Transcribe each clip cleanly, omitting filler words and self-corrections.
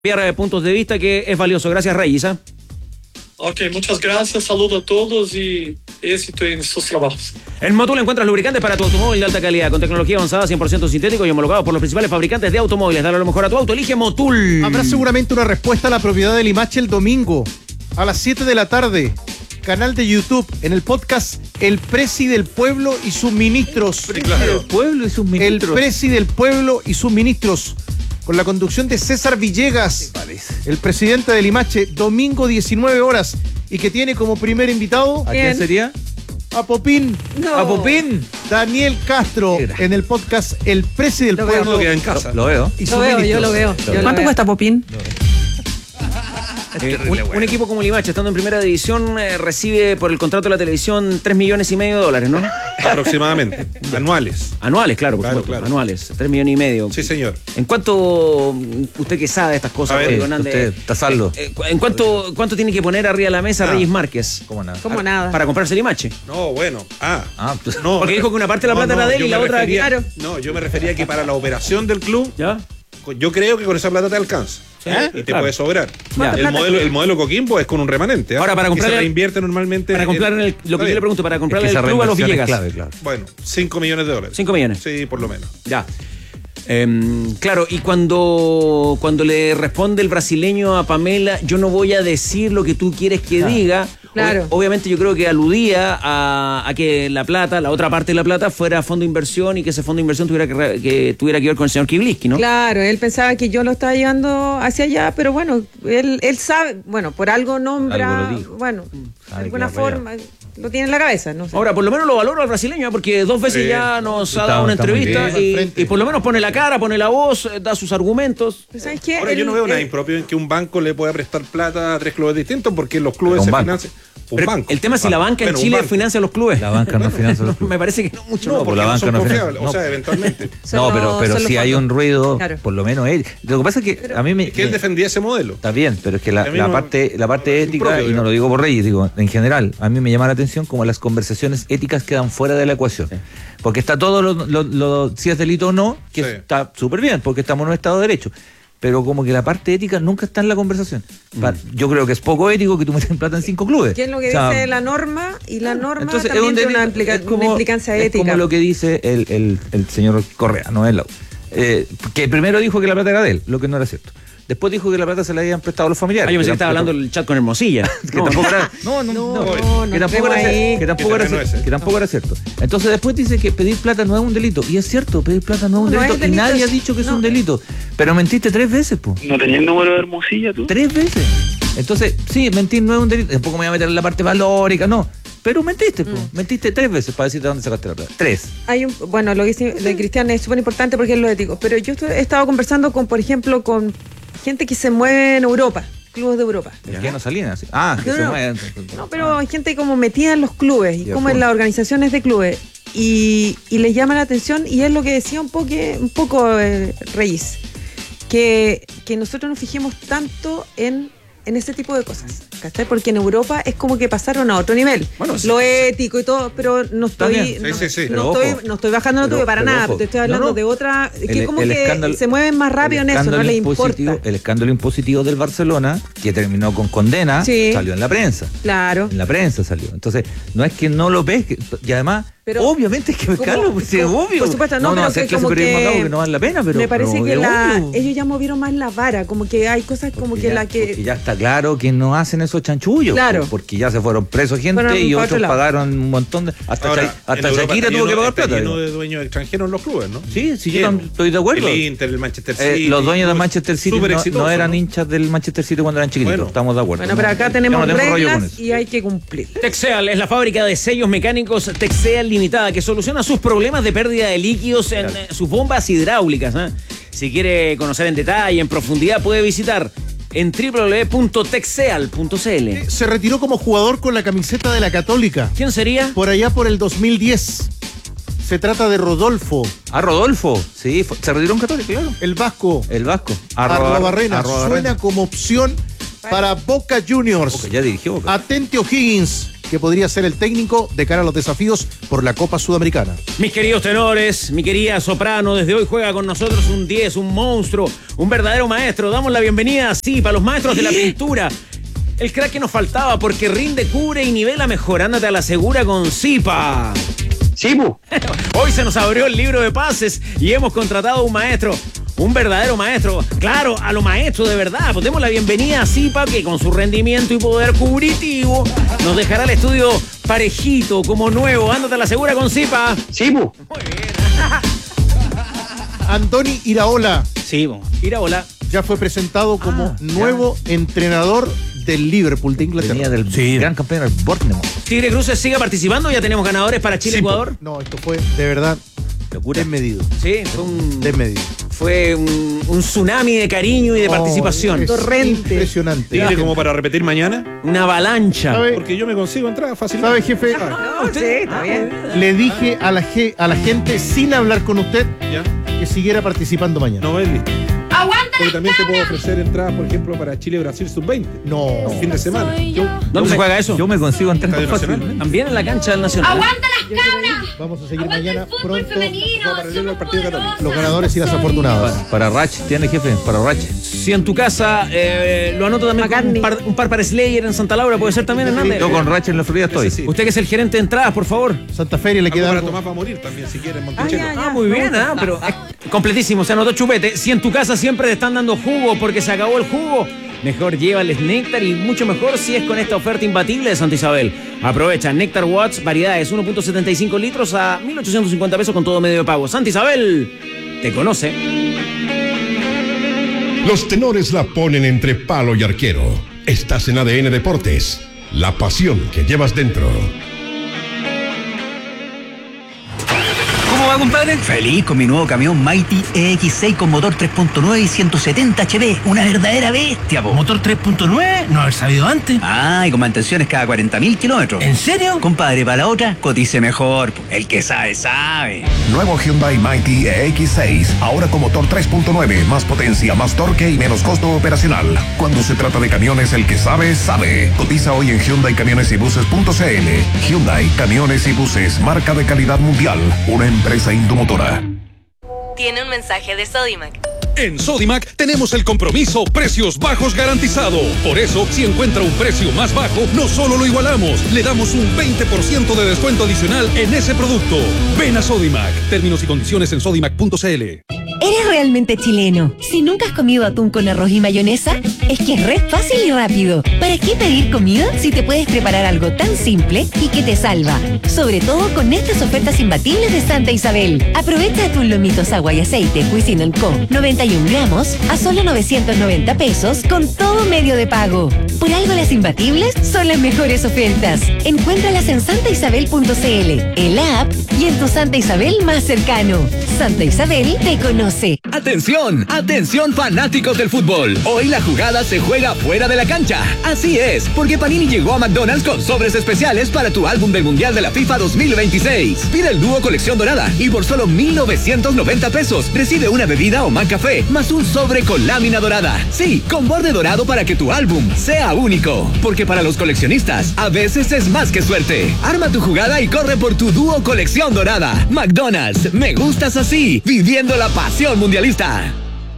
puntos de vista que es valioso. Gracias, Reyes. Ok, muchas gracias, saludo a todos y éxito en sus trabajos. En Motul encuentras lubricantes para tu automóvil de alta calidad, con tecnología avanzada, 100% sintético y homologado por los principales fabricantes de automóviles. Dale lo mejor a tu auto, elige Motul. Habrá seguramente una respuesta a la propiedad de Limache el domingo a las 7 de la tarde. Canal de YouTube, en el podcast El Presi del Pueblo y sus ministros. El pueblo y sus ministros. El Presi del Pueblo y sus ministros. Con la conducción de César Villegas, el presidente de Limache, domingo 19 horas. Y que tiene como primer invitado... ¿A quién sería? A Popín. No. A Popín. Daniel Castro, en el podcast El Presi del Pueblo. Queda en casa. Lo veo. Y yo lo veo. ¿Cuánto cuesta Popín? Un equipo como Limache, estando en primera división, recibe por el contrato de la televisión $3,5 millones, ¿no? Aproximadamente. Anuales. Anuales, claro, por supuesto. Claro. Anuales, $3,5 millones. Sí, señor. ¿En cuánto, usted que sabe estas cosas, A ver, Rodrigo Hernández, usted, tasadlo. ¿en cuánto tiene que poner arriba de la mesa Reyes Márquez? ¿Cómo nada? Como nada. Para comprarse Limache. No, bueno. Pues, No. Porque dijo que una parte de la plata era de él y la otra... Claro. No, yo me refería que para la operación del club, ¿Ya? yo creo que con esa plata te alcanza. Sí, Y te puede sobrar. Ya. El modelo Coquimbo es con un remanente. Ahora, para que comprarle- se reinvierte normalmente. Para comprar lo que yo le pregunto, para comprarle es que el esa club a los reinversión es Villegas. clave, claro. Bueno, $5 millones. 5 millones. Sí, por lo menos. Ya. Claro, y cuando le responde el brasileño a Pamela, yo no voy a decir lo que tú quieres que diga. Claro. Obviamente yo creo que aludía a que la plata, la otra parte de la plata, fuera fondo de inversión y que ese fondo de inversión tuviera que ver con el señor Kibliski, ¿no? Claro, él pensaba que yo lo estaba llevando hacia allá, pero bueno, él sabe, bueno, por algo nombra, Algo lo dijo. bueno, de Sabe alguna que va para forma lo tiene en la cabeza, no sé. Ahora, por lo menos lo valoro al brasileño, porque 2 veces ya nos ha dado una está muy entrevista bien. y por lo menos pone la cara, pone la voz, da sus argumentos. Pero ¿sabes qué? Ahora, yo no veo nada impropio en que un banco le pueda prestar plata a 3 clubes distintos porque los clubes Pero un se banco. financian. Un Pero banco. el tema es si la banca en Bueno, un Chile banco. financia a los clubes. La banca no financia los Me clubes. parece que no mucho. No, ¿no? porque la no banca son no confiables. financia. O sea, eventualmente. No, pero Son si los hay un fondos. ruido, Claro. por lo menos él. Lo que pasa es que a mí me... Que él defendía ese modelo. Está bien, pero es que la A mí no- parte es ética, impropio, y no digamos. lo digo por Reyes, digo en general, a mí me llama la atención como las conversaciones éticas quedan fuera de la ecuación. Porque está todo si es delito o no, que Sí. está súper bien, porque estamos en un Estado de Derecho. Pero como que la parte ética nunca está en la conversación. Yo creo que es poco ético que tú metas plata en 5 clubes. ¿Qué es lo que O sea, dice la norma? Y la norma entonces, también tiene una, delito, una implicancia es ética. como lo que dice el señor Correa, no él. Que primero dijo que la plata era de él, lo que no era cierto. Después dijo que la plata se la habían prestado a los familiares. Yo pensé que estaba hablando el chat con Hermosilla. Que tampoco era. Que tampoco era cierto. Entonces después dice que pedir plata no es un delito. Y es cierto, pedir plata no es un No delito. es Y delito, nadie ha es- dicho que es no. un delito. Pero mentiste 3 veces, po. ¿No tenía el número de Hermosilla tú? 3 veces. Entonces, sí, mentir no es un delito. Tampoco me voy a meter en la parte valórica, no. Pero mentiste, po. Mentiste 3 veces para decirte dónde sacaste la plata. 3. Bueno, lo que dice de Cristian es súper importante porque es lo ético. Pero yo he estado conversando con, por ejemplo, con gente que se mueve en Europa, clubes de Europa. ¿Qué no salían así? Ah, que No, se no. mueven. No, pero hay gente como metida en los clubes y Ya, como en full. las organizaciones de clubes. Y les llama la atención, y es lo que decía un poco Reyes, que nosotros nos fijemos tanto en ese tipo de cosas, ¿cachai? Porque en Europa es como que pasaron a otro nivel. Bueno, lo ético y todo, pero no estoy, bien. no, Sí, sí, sí. no Pero estoy, ojo. no estoy bajando la tuya para Pero nada, ojo. te estoy hablando No, no. de otra, que El- como el que escándalo- se mueven más rápido en eso, no les importa. El escándalo impositivo del Barcelona, que terminó con condena, Sí. salió en la prensa. Claro. En la prensa salió. Entonces, no es que no lo pesque. Y además, Pero- obviamente hay que pescarlo, como- pues, sí, es como- obvio. por supuesto, no, no pero hacer que clase como de periodismo que acá porque no vale la pena, pero me parece pero que es obvio. ellos ya movieron más la vara, como que hay cosas como Porque que ya- la que... porque ya está claro que no hacen esos chanchullos. Claro. Porque ya se fueron presos gente Fueron y para otro otros lado. pagaron un montón de. Hasta, Ahora, hasta en Europa Shakira está tuvo que lleno- pagar está plata. lleno de dueños extranjeros en los clubes, ¿no? Sí, sí, yo Lleno. estoy de acuerdo. El Inter, el Manchester City. Los dueños del clubes Manchester City súper no exitosos, eran ¿no? hinchas del Manchester City cuando eran chiquititos. Bueno. Estamos de acuerdo. Bueno, pero acá tenemos Yo no tengo rollo con reglas eso. y hay que cumplir. Texeal es la fábrica de sellos mecánicos Texeal Limitada que soluciona sus problemas de pérdida de líquidos en sus bombas hidráulicas. Si quiere conocer en detalle, en profundidad, puede visitar en www.texeal.cl. Se retiró como jugador con la camiseta de la Católica, ¿Quién sería? por allá por el 2010. Se trata de Rodolfo, Ah, Rodolfo. Sí, se retiró un católico, claro. el vasco. El vasco. Arrobarrena. Arrobarrena. Suena como opción para Boca Juniors. Boca, ya dirigió Boca. Atente O'Higgins. que podría ser el técnico de cara a los desafíos por la Copa Sudamericana. Mis queridos tenores, mi querida soprano, desde hoy juega con nosotros un 10, un monstruo, un verdadero maestro. Damos la bienvenida, sí, para los maestros de la pintura. El crack que nos faltaba porque rinde, cubre y nivela mejor. Ándate a la segura con Zipa. Sí, bu. Hoy se nos abrió el libro de pases y hemos contratado a un maestro. Un verdadero maestro, claro, a lo maestro de verdad. Pues demos la bienvenida a Zipa, que con su rendimiento y poder cubritivo nos dejará el estudio parejito, como nuevo. Ándate a la segura con Zipa. Sí, bu. Muy bien. Andoni Iraola. Sí, Iraola. Ya fue presentado como nuevo entrenador del Liverpool de Inglaterra. Venía del gran campeón del Bournemouth. Tigre Cruces sigue participando. Ya tenemos ganadores para Chile-Ecuador. No, esto fue de verdad desmedido. Sí, Desmedido. Fue un tsunami de cariño y de participación. Torrente. Impresionante. ¿Tigre como para repetir mañana? Una avalancha. ¿Sabe? Porque yo me consigo entrar fácilmente. ¿Sabe, jefe? No, sí, está bien. Le dije a la gente, sin hablar con usted, ¿Ya? que siguiera participando mañana. No es listo. ¡Aguanta! Porque también te puedo ofrecer entradas, por ejemplo, para Chile-Brasil Sub-20. No. Fin de semana. ¿Dónde se juega eso? Yo me consigo entrar Estadio fácil. Nacional. También en la cancha del Nacional. ¡Aguanta las cabras! Vamos a seguir ¡Aguanta mañana el fútbol pronto. femenino! paralelo al partido Somos católico. Los ganadores y las afortunadas. Para Rach, tiene jefe, para Rach. Si en tu casa lo anoto también con McCartney. un par para Slayer en Santa Laura, puede ser también, Hernández. Yo con Rach en la Florida estoy. Ese sí. Usted que es el gerente de entradas, por favor. Santa Feria le Algo queda para algo. Tomás va a morir también, si quieren, Ah, Monticello. ya. Muy bien, pero completísimo, se anotó chupete. Si en tu casa siempre te están dando jugo porque se acabó el jugo, mejor llévales Néctar y mucho mejor si es con esta oferta imbatible de Santa Isabel. Aprovecha Néctar Watts, variedades 1.75 litros a 1.850 pesos con todo medio de pago. Santa Isabel te conoce. Los tenores la ponen entre palo y arquero. Estás en ADN Deportes, la pasión que llevas dentro. ¿Cómo va, compadre? Feliz con mi nuevo camión Mighty EX6 con motor 3.9 y 170 HP. Una verdadera bestia, po. ¿Motor 3.9? No haber sabido antes. Ah, y con mantenciones cada 40.000 kilómetros. ¿En serio? Compadre, para la otra, cotice mejor, po. El que sabe, sabe. Nuevo Hyundai Mighty EX6, ahora con motor 3.9, más potencia, más torque y menos costo operacional. Cuando se trata de camiones, el que sabe, sabe. Cotiza hoy en HyundaiCamionesYbuses.cl. Hyundai Camiones y Buses, marca de calidad mundial, una empresa Indomotora. Tiene un mensaje de Sodimac. En Sodimac tenemos el compromiso precios bajos garantizado. Por eso, si encuentra un precio más bajo, no solo lo igualamos, le damos un 20% de descuento adicional en ese producto. Ven a Sodimac. Términos y condiciones en sodimac.cl. Eres realmente chileno. Si nunca has comido atún con arroz y mayonesa, es que es re fácil y rápido. ¿Para qué pedir comida si te puedes preparar algo tan simple y que te salva? Sobre todo con estas ofertas imbatibles de Santa Isabel. Aprovecha atún lomitos, agua y aceite Cuisinol Co. 91 gramos a solo 990 pesos con todo medio de pago. Por algo las imbatibles son las mejores ofertas. Encuéntralas en santaisabel.cl, en la app y en tu Santa Isabel más cercano. Santa Isabel te conoce. ¡Atención! ¡Atención, fanáticos del fútbol! Hoy la jugada se juega fuera de la cancha. Así es, porque Panini llegó a McDonald's con sobres especiales para tu álbum del Mundial de la FIFA 2026. Pide el dúo colección dorada y por solo 1,990 pesos recibe una bebida o McCafé más un sobre con lámina dorada. Sí, con borde dorado para que tu álbum sea único. Porque para los coleccionistas, a veces es más que suerte. Arma tu jugada y corre por tu dúo colección dorada. McDonald's, me gustas así, viviendo la pasión mundialista.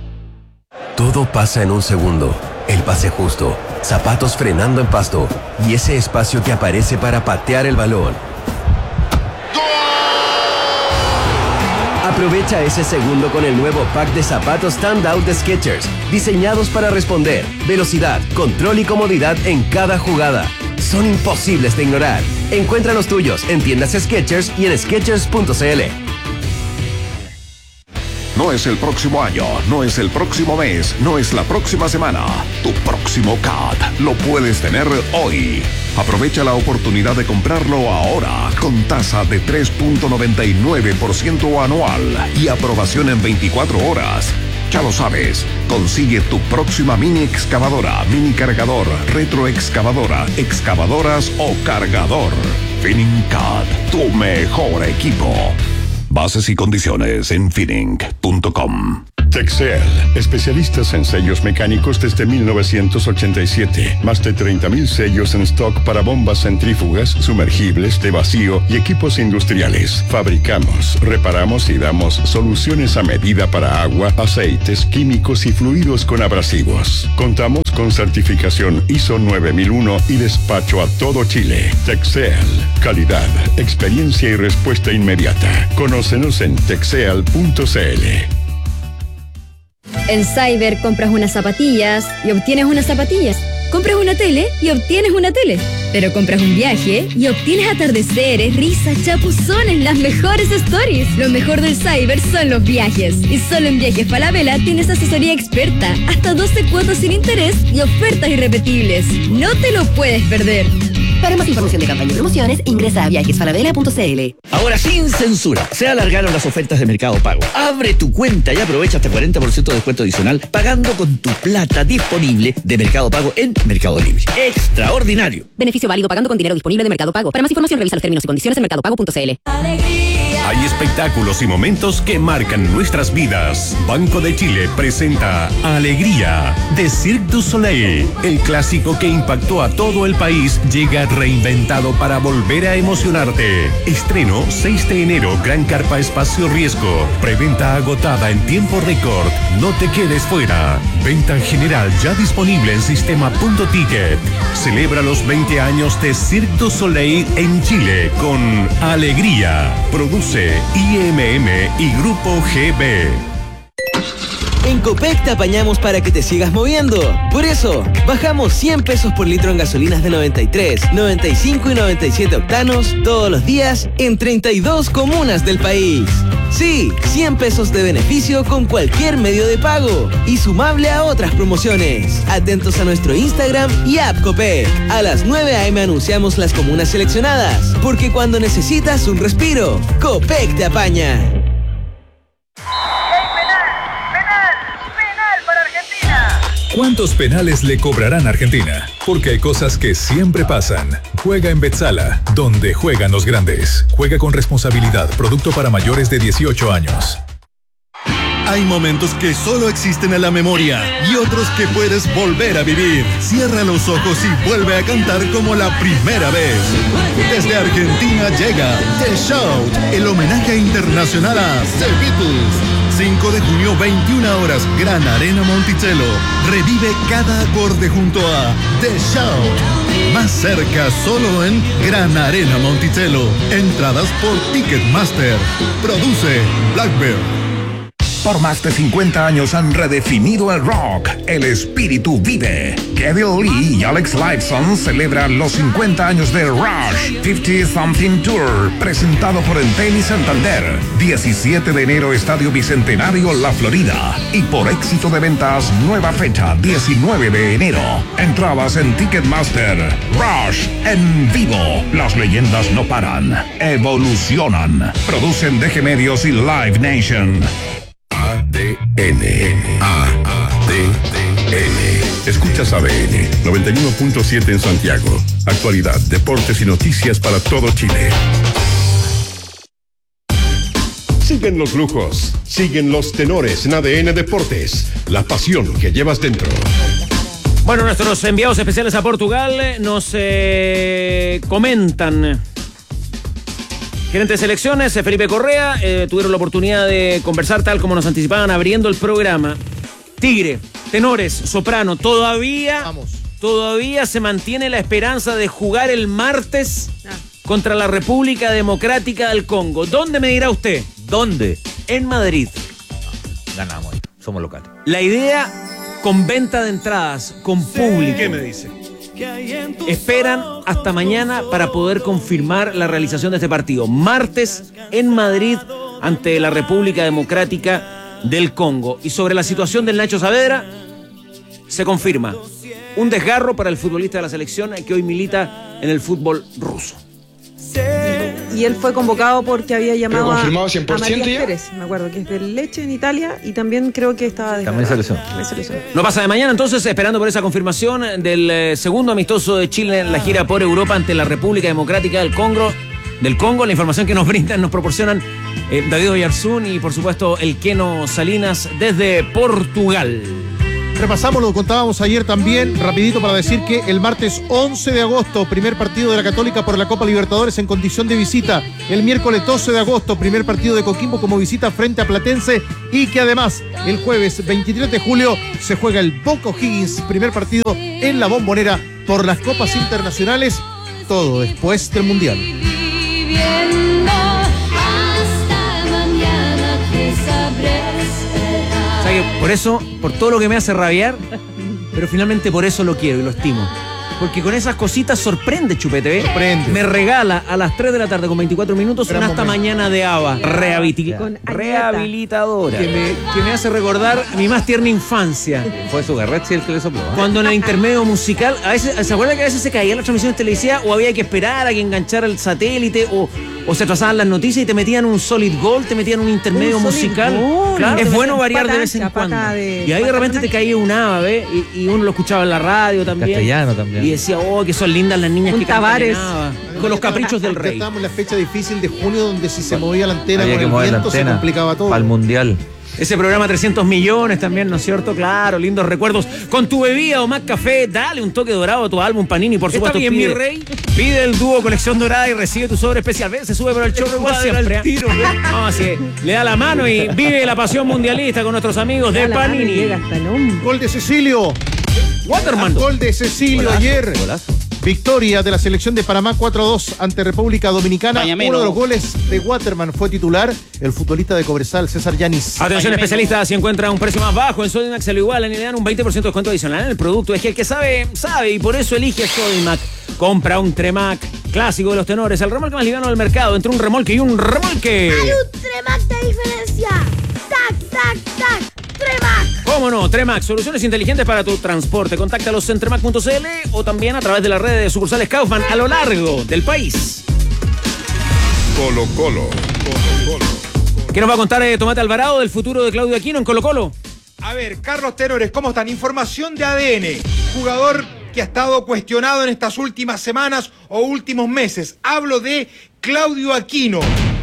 Todo pasa en un segundo. El pase justo, zapatos frenando en pasto y ese espacio que aparece para patear el balón. Aprovecha ese segundo con el nuevo pack de zapatos Standout de Skechers, diseñados para responder, velocidad, control y comodidad en cada jugada. Son imposibles de ignorar. Encuentra los tuyos en tiendas Skechers y en Skechers.cl. No es el próximo año, no es el próximo mes, no es la próxima semana. Tu próximo CAT lo puedes tener hoy. Aprovecha la oportunidad de comprarlo ahora con tasa de 3.99% anual y aprobación en 24 horas. Ya lo sabes, consigue tu próxima mini excavadora, mini cargador, retroexcavadora, excavadoras o cargador. Finning-CAT, tu mejor equipo. Bases y condiciones en finning.com. Texel, especialistas en sellos mecánicos desde 1987. Más de 30,000 sellos en stock para bombas centrífugas, sumergibles, de vacío y equipos industriales. Fabricamos, reparamos y damos soluciones a medida para agua, aceites, químicos y fluidos con abrasivos. Contamos con certificación ISO 9001 y despacho a todo Chile. Texel, calidad, experiencia y respuesta inmediata. Conócenos en texel.cl. En Cyber compras unas zapatillas y obtienes unas zapatillas. Compras una tele y obtienes una tele. Pero compras un viaje y obtienes atardeceres, risas, chapuzones, las mejores stories. Lo mejor del Cyber son los viajes. Y solo en Viajes Falabella tienes asesoría experta, hasta 12 cuotas sin interés y ofertas irrepetibles. No te lo puedes perder. Para más información de campaña y promociones, ingresa a viajesfalabella.cl. Ahora sin censura, se alargaron las ofertas de Mercado Pago. Abre tu cuenta y aprovecha hasta 40% de descuento adicional pagando con tu plata disponible de Mercado Pago en Mercado Libre. ¡Extraordinario! Beneficio válido pagando con dinero disponible de Mercado Pago. Para más información, revisa los términos y condiciones en mercadopago.cl. Hay espectáculos y momentos que marcan nuestras vidas. Banco de Chile presenta Alegría de Cirque du Soleil. El clásico que impactó a todo el país llega reinventado para volver a emocionarte. Estreno 6 de enero, Gran Carpa Espacio Riesgo. Preventa agotada en tiempo récord. No te quedes fuera. Venta general ya disponible en sistema.ticket. Celebra los 20 años de Cirque du Soleil en Chile con Alegría. Produce IMM y Grupo GB. En Copec te apañamos para que te sigas moviendo. Por eso, bajamos 100 pesos por litro en gasolinas de 93, 95 y 97 octanos todos los días en 32 comunas del país. Sí, 100 pesos de beneficio con cualquier medio de pago y sumable a otras promociones. Atentos a nuestro Instagram y app Copec. A las 9 a.m. anunciamos las comunas seleccionadas, porque cuando necesitas un respiro, Copec te apaña. ¿Cuántos penales le cobrarán a Argentina? Porque hay cosas que siempre pasan. Juega en Betzala, donde juegan los grandes. Juega con responsabilidad, producto para mayores de 18 años. Hay momentos que solo existen en la memoria y otros que puedes volver a vivir. Cierra los ojos y vuelve a cantar como la primera vez. Desde Argentina llega The Shout, el homenaje internacional a The Beatles. 5 de junio, 21 horas, Gran Arena Monticello. Revive cada acorde junto a The Shout. Más cerca solo en Gran Arena Monticello. Entradas por Ticketmaster. Produce Blackbird. Por más de 50 años han redefinido el rock. El espíritu vive. Kevin Lee y Alex Lifeson celebran los 50 años de Rush 50 Something Tour, presentado por Entel y Santander. 17 de enero, Estadio Bicentenario, La Florida. Y por éxito de ventas, nueva fecha, 19 de enero. Entradas en Ticketmaster. Rush en vivo. Las leyendas no paran, evolucionan. Producen DG Medios y Live Nation. ADN. Escuchas ADN 91.7 en Santiago. Actualidad, deportes y noticias para todo Chile. Siguen los lujos, siguen los tenores en ADN Deportes. La pasión que llevas dentro. Bueno, nuestros enviados especiales a Portugal nos comentan. Gerente de selecciones, Felipe Correa, tuvieron la oportunidad de conversar tal como nos anticipaban abriendo el programa. Tigre, tenores, soprano, todavía se mantiene la esperanza de jugar el martes contra la República Democrática del Congo. ¿Dónde me dirá usted? ¿Dónde? En Madrid. Ganamos, somos locales. La idea con venta de entradas, con público. ¿Qué me dice? Esperan hasta mañana para poder confirmar la realización de este partido. Martes en Madrid ante la República Democrática del Congo. Y sobre la situación del Nacho Saavedra, se confirma un desgarro para el futbolista de la selección que hoy milita en el fútbol ruso. Y él fue convocado porque había llamado a Matías Pérez, me acuerdo, que es del Leche en Italia, y también creo que estaba también selección. No pasa de mañana, entonces, esperando por esa confirmación del segundo amistoso de Chile en la gira por Europa ante la República Democrática del Congo. La información que nos brindan, nos proporcionan David Oyarzún y por supuesto el Keno Salinas desde Portugal. Repasamos, lo contábamos ayer también, rapidito para decir que el martes 11 de agosto, primer partido de la Católica por la Copa Libertadores en condición de visita. El miércoles 12 de agosto, primer partido de Coquimbo como visita frente a Platense. Y que además, el jueves 23 de julio, se juega el Boca O'Higgins, primer partido en la Bombonera por las Copas Internacionales. Todo después del Mundial. O sea que por eso, por todo lo que me hace rabiar, pero finalmente por eso lo quiero y lo estimo. Porque con esas cositas sorprende, Chupete. Sorprende. Me regala a las 3 de la tarde con 24 minutos una hasta mañana de ABBA. Rehabilitadora. Que me hace recordar mi más tierna infancia. Fue Sugarretzi el que le sopló. Cuando en el intermedio musical, a veces, ¿se acuerda que a veces se caían las transmisiones televisivas o había que esperar a que enganchara el satélite o se atrasaban las noticias y te metían un solid gold, te metían un intermedio musical? Claro, es bueno variar de vez en cuando. Y ahí de repente te caía un ABBA, ¿ves? Y uno lo escuchaba en la radio también. Castellano también. Y decía, oh, que son lindas las niñas que cantan en ABBA. Con los caprichos del rey. Estábamos en la fecha difícil de junio donde si se movía la antena había con el viento se complicaba todo. Para el Mundial. Ese programa 300 millones también, ¿no es cierto? Claro, lindos recuerdos. Con tu bebida o más café, dale un toque dorado a tu álbum Panini, por supuesto. ¿Está bien, mi rey? Pide el dúo Colección Dorada y recibe tu sobre especial. ¿Ves? Se sube por el show igual siempre. No, así le da la mano y vive la pasión mundialista con nuestros amigos de Panini. Gol de Cecilio. Waterman. Gol de Cecilio ayer. Golazo. Victoria de la selección de Panamá 4-2 ante República Dominicana. Uno de los goles de Waterman fue titular, el futbolista de Cobresal, César Yanis. Atención especialistas, si encuentra un precio más bajo en Sodimac se lo igualan y le dan un 20% de descuento adicional en el producto. Es que el que sabe, sabe y por eso elige Sodimac. Compra un Tremac clásico de los tenores, el remolque más liviano del mercado, entre un remolque y un remolque. Hay un Tremac de diferencia. ¡Tac, tac, tac! ¡Tremac! ¿Cómo no? Tremac, soluciones inteligentes para tu transporte. Contáctalos en tremac.cl o también a través de las redes de sucursales Kaufman a lo largo del país. Colo Colo. ¿Qué nos va a contar Tomate Alvarado del futuro de Claudio Aquino en Colo Colo? A ver, Carlos Tenores, ¿cómo están? Información de ADN. Jugador que ha estado cuestionado en estas últimas semanas o últimos meses. Hablo de Claudio Aquino.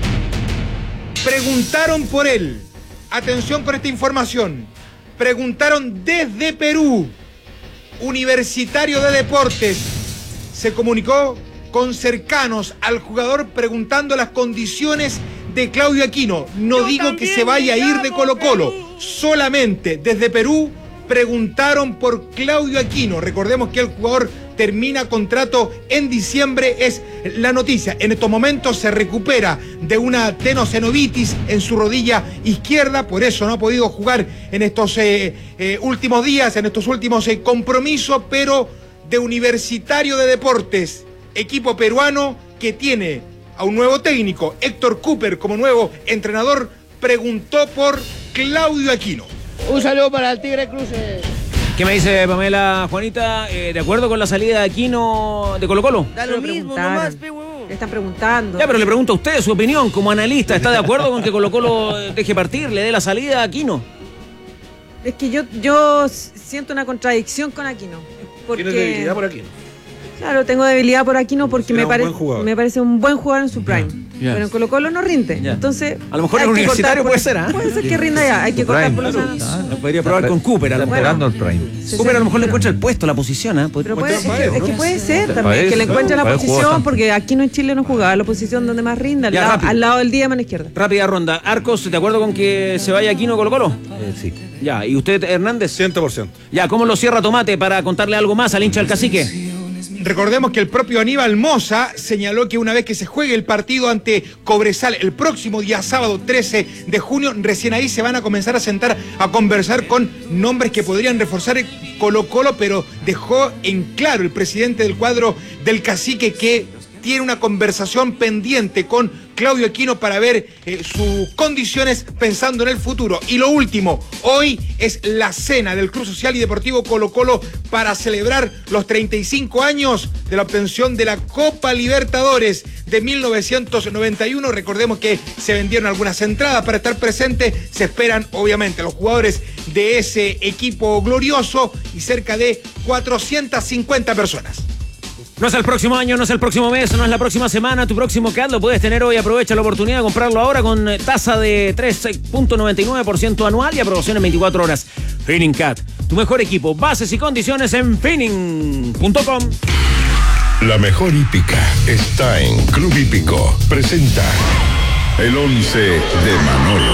Preguntaron por él. Atención con esta información. Preguntaron desde Perú. Universitario de Deportes se comunicó con cercanos al jugador preguntando las condiciones de Claudio Aquino. No digo que se vaya a ir de Colo Colo. Solamente desde Perú preguntaron por Claudio Aquino. Recordemos que el jugador termina contrato en diciembre, es la noticia. En estos momentos se recupera de una tenosinovitis en su rodilla izquierda, por eso no ha podido jugar en estos últimos días, en estos últimos compromisos, pero de Universitario de Deportes, equipo peruano que tiene a un nuevo técnico, Héctor Cooper, como nuevo entrenador, preguntó por Claudio Aquino. Un saludo para el Tigre Cruces. ¿Qué me dice Pamela, Juanita? ¿De acuerdo con la salida de Aquino de Colo Colo? Da lo mismo nomás, le están preguntando. Ya, pero le pregunto a usted su opinión como analista. ¿Está de acuerdo con que Colo Colo deje partir, le dé la salida a Aquino? Es que yo siento una contradicción con Aquino. ¿Tienes debilidad por Aquino? Claro, tengo debilidad por Aquino porque me parece un buen jugador en su prime. Ya. Pero en Colo Colo no rinde. Ya. Entonces, a lo mejor en Universitario puede ser, ¿ah? Puede ser que rinda ya. Hay que cortar por los años. Lo podría probar con Cooper. Está esperando el prime. Cooper a lo mejor le encuentra el puesto, la posición, ¿ah? Pero es que puede ser también que le encuentre la posición, porque Aquino en Chile no jugaba la posición donde más rinda, al lado del día de mano izquierda. Rápida ronda. Arcos, ¿de acuerdo con que se vaya Aquino a Colo Colo? Sí. Ya, ¿y usted, Hernández? 100%. Ya, ¿cómo lo cierra Tomate para contarle algo más al hincha del Cacique? Recordemos que el propio Aníbal Mosa señaló que una vez que se juegue el partido ante Cobresal el próximo día sábado 13 de junio, recién ahí se van a comenzar a sentar a conversar con nombres que podrían reforzar el Colo Colo, pero dejó en claro el presidente del cuadro del Cacique que tiene una conversación pendiente con Claudio Aquino para ver sus condiciones pensando en el futuro. Y lo último, hoy es la cena del Club Social y Deportivo Colo Colo para celebrar los 35 años de la obtención de la Copa Libertadores de 1991. Recordemos que se vendieron algunas entradas para estar presentes. Se esperan, obviamente, los jugadores de ese equipo glorioso y cerca de 450 personas. No es el próximo año, no es el próximo mes, no es la próxima semana. Tu próximo CAT lo puedes tener hoy. Aprovecha la oportunidad de comprarlo ahora con tasa de 3.99% anual y aprobación en 24 horas. Finning CAT, tu mejor equipo. Bases y condiciones en finning.com. La mejor hípica está en Club Hípico. Presenta el 11 de Manolo.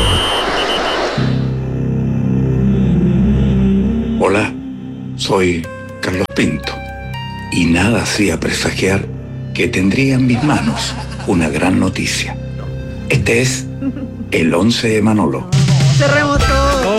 Hola, soy Carlos Pinto. Y nada hacía presagiar que tendría en mis manos una gran noticia. Este es el 11 de Manolo. Cerremos todo.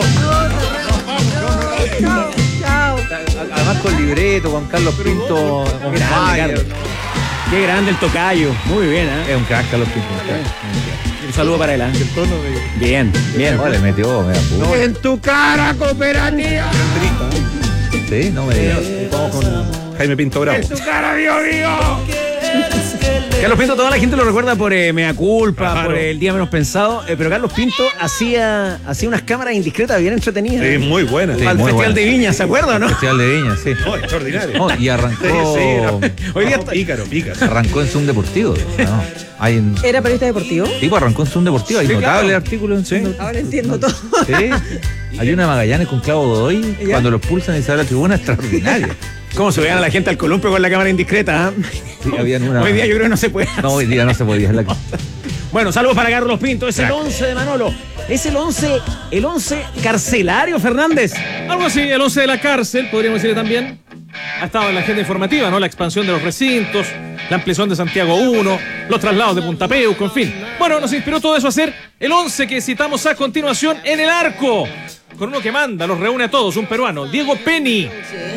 Chao. Además con libreto, con Carlos Pinto. Con Qué grande el tocayo. Muy bien, ¿eh? Es un crack, Carlos Pinto. Un saludo para él, ¿eh? El tono de... Bien. Vale, metió, me No, en tu cara, cooperativa. Sí, no me digas. Vamos con Jaime Pinto Bravo. En tu cara, Dios mío. Carlos Pinto, toda la gente lo recuerda por Mea Culpa, Claro. por El Día Menos Pensado, pero Carlos Pinto hacía unas cámaras indiscretas bien entretenidas. Sí, muy buena. Al Festival de Viña, ¿se acuerdan, no? Festival de Viña, sí. Oh, extraordinario. No, y arrancó. Hoy día Pícaro. Arrancó en Zoom Deportivo. ¿No? ¿Era periodista deportivo? Tipo, arrancó en Zoom Deportivo. Hay Sí, notable claro. artículo en Zoom. Ahora entiendo todo. Sí. Hay una Magallanes con Clavo Godoy. ¿Ya? Cuando los pulsan y sale a la tribuna, extraordinaria. ¿Cómo se veían a la gente al columpio con la cámara indiscreta? Sí, habían una... Hoy día yo creo que no se puede. No, hoy día no se podía. Bueno, saludos para Carlos Pinto. Es el 11 de Manolo. Es el 11 carcelario, Fernández. Algo así, el 11 de la cárcel, podríamos decirle también. Ha estado en la agenda informativa, ¿no? La expansión de los recintos, la ampliación de Santiago 1, los traslados de Punta Peuco, en fin. Bueno, nos inspiró todo eso a hacer el 11 que citamos a continuación en el arco. Con uno que manda, los reúne a todos, un peruano, Diego Penny.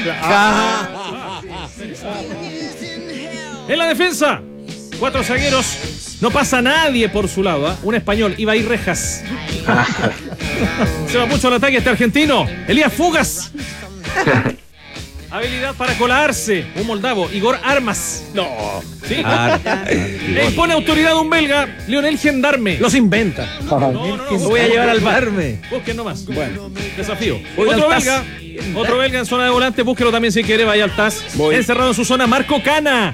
En la defensa, 4 zagueros, no pasa nadie por su lado, ¿eh? Un español, Ibai Rejas. Se va mucho al ataque este argentino, Elías Fugas. Habilidad para colarse, un moldavo, Igor Armas. No. ¿Sí? E impone autoridad un belga, Lionel Gendarme. Los inventa. No. Lo voy a llevar al bar. Busquen nomás. Bueno. Desafío. Voy Otro al belga. TAS. Otro belga en zona de volante, búsquelo también si quiere, vaya al TAS. Voy. Encerrado en su zona, Marco Cana.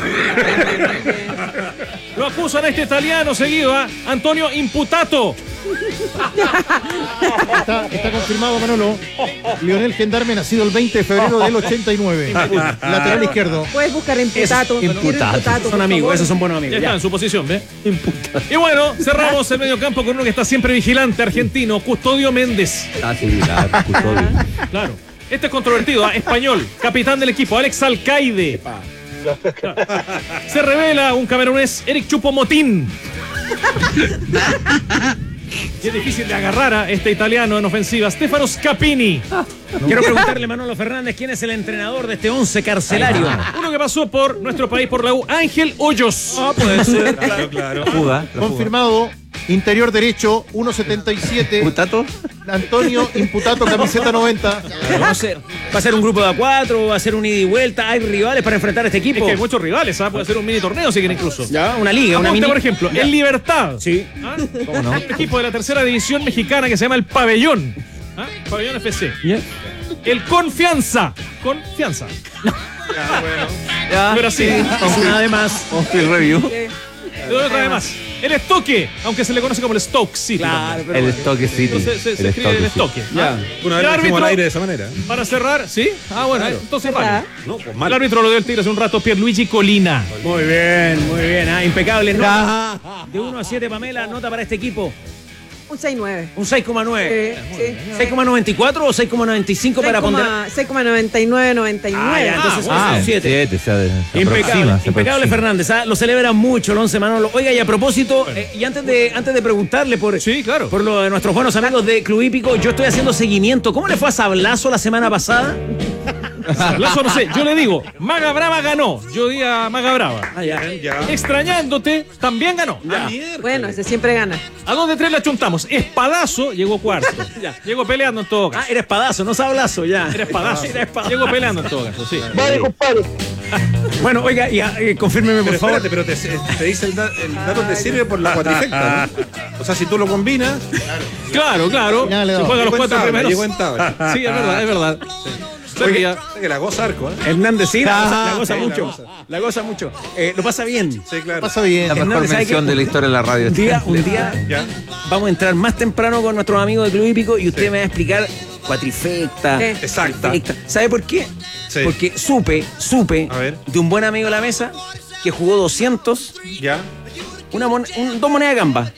Lo acusan a este italiano seguido, a Antonio Imputato. Está confirmado, Manolo. Lionel Gendarme, nacido el 20 de febrero del 89. Lateral izquierdo. Puedes buscar Imputato. Imputato. Son amigos, esos son buenos amigos. Ya está en su posición, ¿ve? Y bueno, cerramos el medio campo con uno que está siempre vigilante, argentino, Custodio Méndez. Ah, sí, claro, Custodio. Claro. Este es controvertido, español, capitán del equipo, Alex Alcaide. Se revela un camerunés, Eric Choupo-Moting. Y es difícil de agarrar a este italiano en ofensiva, Stefano Scapini. Quiero preguntarle, Manolo Fernández, ¿quién es el entrenador de este 11 carcelario? Uno que pasó por nuestro país, por la U, Ángel Hoyos. Ah, puede ser. Claro. Confirmado. Interior derecho, 1.77. ¿Imputato? Antonio Imputato, camiseta 90. ¿Va a ser un grupo de A4? ¿Va a ser un ida y vuelta? ¿Hay rivales para enfrentar a este equipo? Es que hay muchos rivales, ¿ah? Puede ser un mini torneo si quieren incluso. Ya, una liga, una Apunte, mini. por ejemplo, Ya. el Libertad. Sí. ¿Ah? ¿Cómo no? Un equipo de la tercera división mexicana que se llama el Pabellón. ¿Ah? Pabellón FC. Ya. El Confianza. Confianza. Ya, Pero sí. Es una de más. On-field review. Otra vez más. El Estoque, aunque se le conoce como el Stoke City. Claro, pero El Stoke City. Entonces se escribe el Estoque. Ya. Una El vez lo dijimos árbitro, al aire de esa manera. para cerrar, ¿sí? Ah, bueno, entonces vale. No, pues El mal. árbitro lo dio el Tigre hace un rato, Pierluigi Colina. Muy bien, muy bien. Impecable. Nota. De 1 a 7, Pamela, nota para este equipo. Un 6.9. Un 6,9. Sí. 6,94 o 6,95 para ponderar. 6,99, 99. Ah, ya, entonces Ah, 7. 7, se Impecable, aproxima. impecable Fernández, lo celebran mucho el 11 Manolo. Oiga, y a propósito, y antes de preguntarle por, Sí, claro. por lo de nuestros buenos amigos de Club Hípico, yo estoy haciendo seguimiento. ¿Cómo le fue a Sablazo la semana pasada? Lazo, no sé, yo le digo, Maga Brava ganó. Yo di a Maga Brava. Ah, ya. Extrañándote, también ganó. Bueno, ese siempre gana. A 2 de 3 la chuntamos. Espadazo llegó cuarto. Llegó peleando en todo caso. Ah, era espadazo, no Sablazo, ya. Era espadazo. Llegó peleando en todo caso, sí. Vale, compadre. Bueno, oiga, confírmeme por Pero favor. espérate, pero te dice el dato te sirve por la cuatrifecta, ¿no? O sea, si tú lo combinas, Claro. Ya le Se doy. juegan los llegó en 4 tabla, primeros. llegó en tabla. Sí, es verdad. Oye, que la goza Arco, ¿eh? Hernández, sí, la goza sí, mucho. La goza mucho. Lo pasa bien. Sí, claro. Pasa bien. La mejor Hernández, ¿sabe mención qué? de la historia de la radio. Un día Ya. vamos a entrar más temprano con nuestros amigos de Club Hípico y usted me va a explicar cuatrifecta. Exacta. trifecta. ¿Sabe por qué? Sí. Porque supe A ver. de un buen amigo de la mesa que jugó 200, Ya. dos monedas de gamba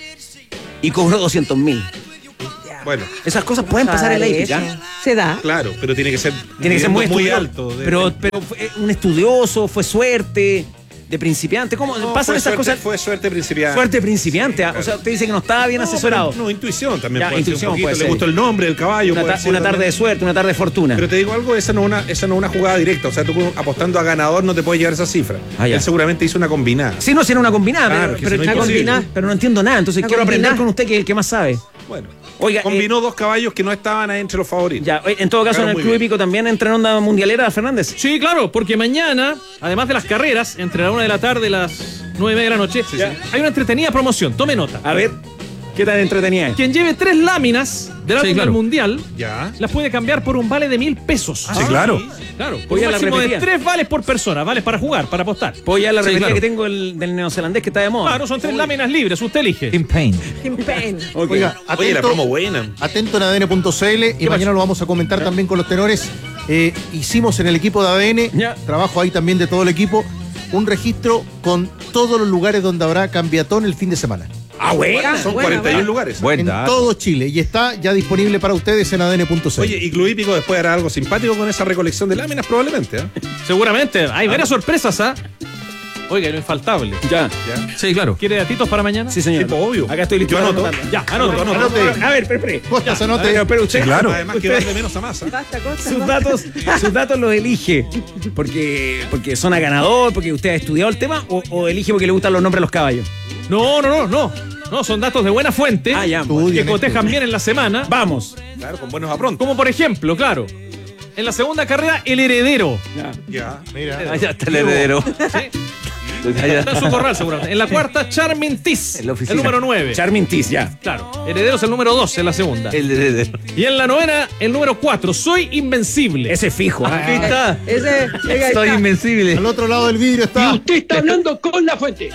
y cobró 200.000. Bueno. Esas cosas pueden pasar en la hípica. Se da. Claro, pero tiene que ser Muy muy estudioso. alto. Pero fue un estudioso, fue suerte de principiante. ¿Cómo pasan esas cosas? Fue suerte principiante. Suerte principiante. O sea, usted dice que no estaba bien asesorado. No, intuición también. Ya, puede ser intuición un poquito. puede ser. Le gustó el nombre del caballo. Una puede ser tarde también. de suerte, una tarde de fortuna. Pero te digo algo, esa no es una jugada directa. O sea, tú apostando a ganador no te puedes llevar esa cifra. Ah, ya. Él seguramente hizo una combinada. Sí, no, si era una combinada, Claro, que pero, si no es imposible. pero no entiendo nada. Entonces Una quiero aprender combinada. con usted, que es el que más sabe. Bueno. Oiga, Combinó dos caballos que no estaban ahí entre los favoritos. Ya, en todo caso, Claro, en el muy Club bien. Hípico también entra en onda mundialera, Fernández. Sí, claro, porque mañana, además de las carreras, entre la 1 de la tarde y las 9 de la noche, hay una entretenida promoción. Tome nota. A ver, ¿qué tan entretenida es? Quien lleve 3 láminas del álbum claro. del mundial Ya. las puede cambiar por un vale de 1.000 pesos. Sí, claro. Claro, por Oye, un la máximo de repetía. 3 vales por persona, vales para jugar, para apostar. Puedo ya la Sí, repetida claro. que tengo del neozelandés que está de moda. Claro, son 3 láminas libres, usted elige. Tim Payne. Tim Payne. Ok. Oiga, Oye, la promo buena. Atento en ADN.cl y mañana lo vamos a comentar también con los tenores. Hicimos en el equipo de ADN, Ya. trabajo ahí también de todo el equipo, un registro con todos los lugares donde habrá cambiatón el fin de semana. Ah, bueno. Son Buena, 41 buena. lugares. Buen En dato. todo Chile y está ya disponible para ustedes en ADN.cl. Oye, y Club Hípico después hará algo simpático con esa recolección de láminas, probablemente. ¿Eh? Seguramente, hay varias sorpresas, ¿ah? Oiga, lo infaltable. Ya. Ya. Sí, claro. ¿Quiere datitos para mañana? Sí, señor. Sí, pues, obvio. Acá estoy listo. Yo para anoto. anotar. Ya, anote. Anote. A ver, espere. Costas, anote. Pero usted, Sí, claro. usted- Además que van de menos a más. ¿eh? Basta, Costa, sus basta. datos los elige porque son a ganador, porque usted ha estudiado el tema o elige porque le gustan los nombres de los caballos. No. No, son datos de buena fuente Ah, ya. Estudian que cotejan esto. bien en la semana. Vamos. Claro, con buenos aprontos. Como por ejemplo, claro, en la segunda carrera, el heredero. Ya. Mira, Allá está el heredero. ¿Sí? Está en su corral, seguramente. En la cuarta, Charmin Tiz, En la oficina. el número 9. Charmin Tiz, ya. Claro, heredero es el número 12 en la segunda. El heredero. Y en la novena, el número 4, Soy Invencible. Ese fijo. Aquí está. Ese, oiga, Soy está. invencible. al otro lado del vidrio está. Usted está hablando con la fuente.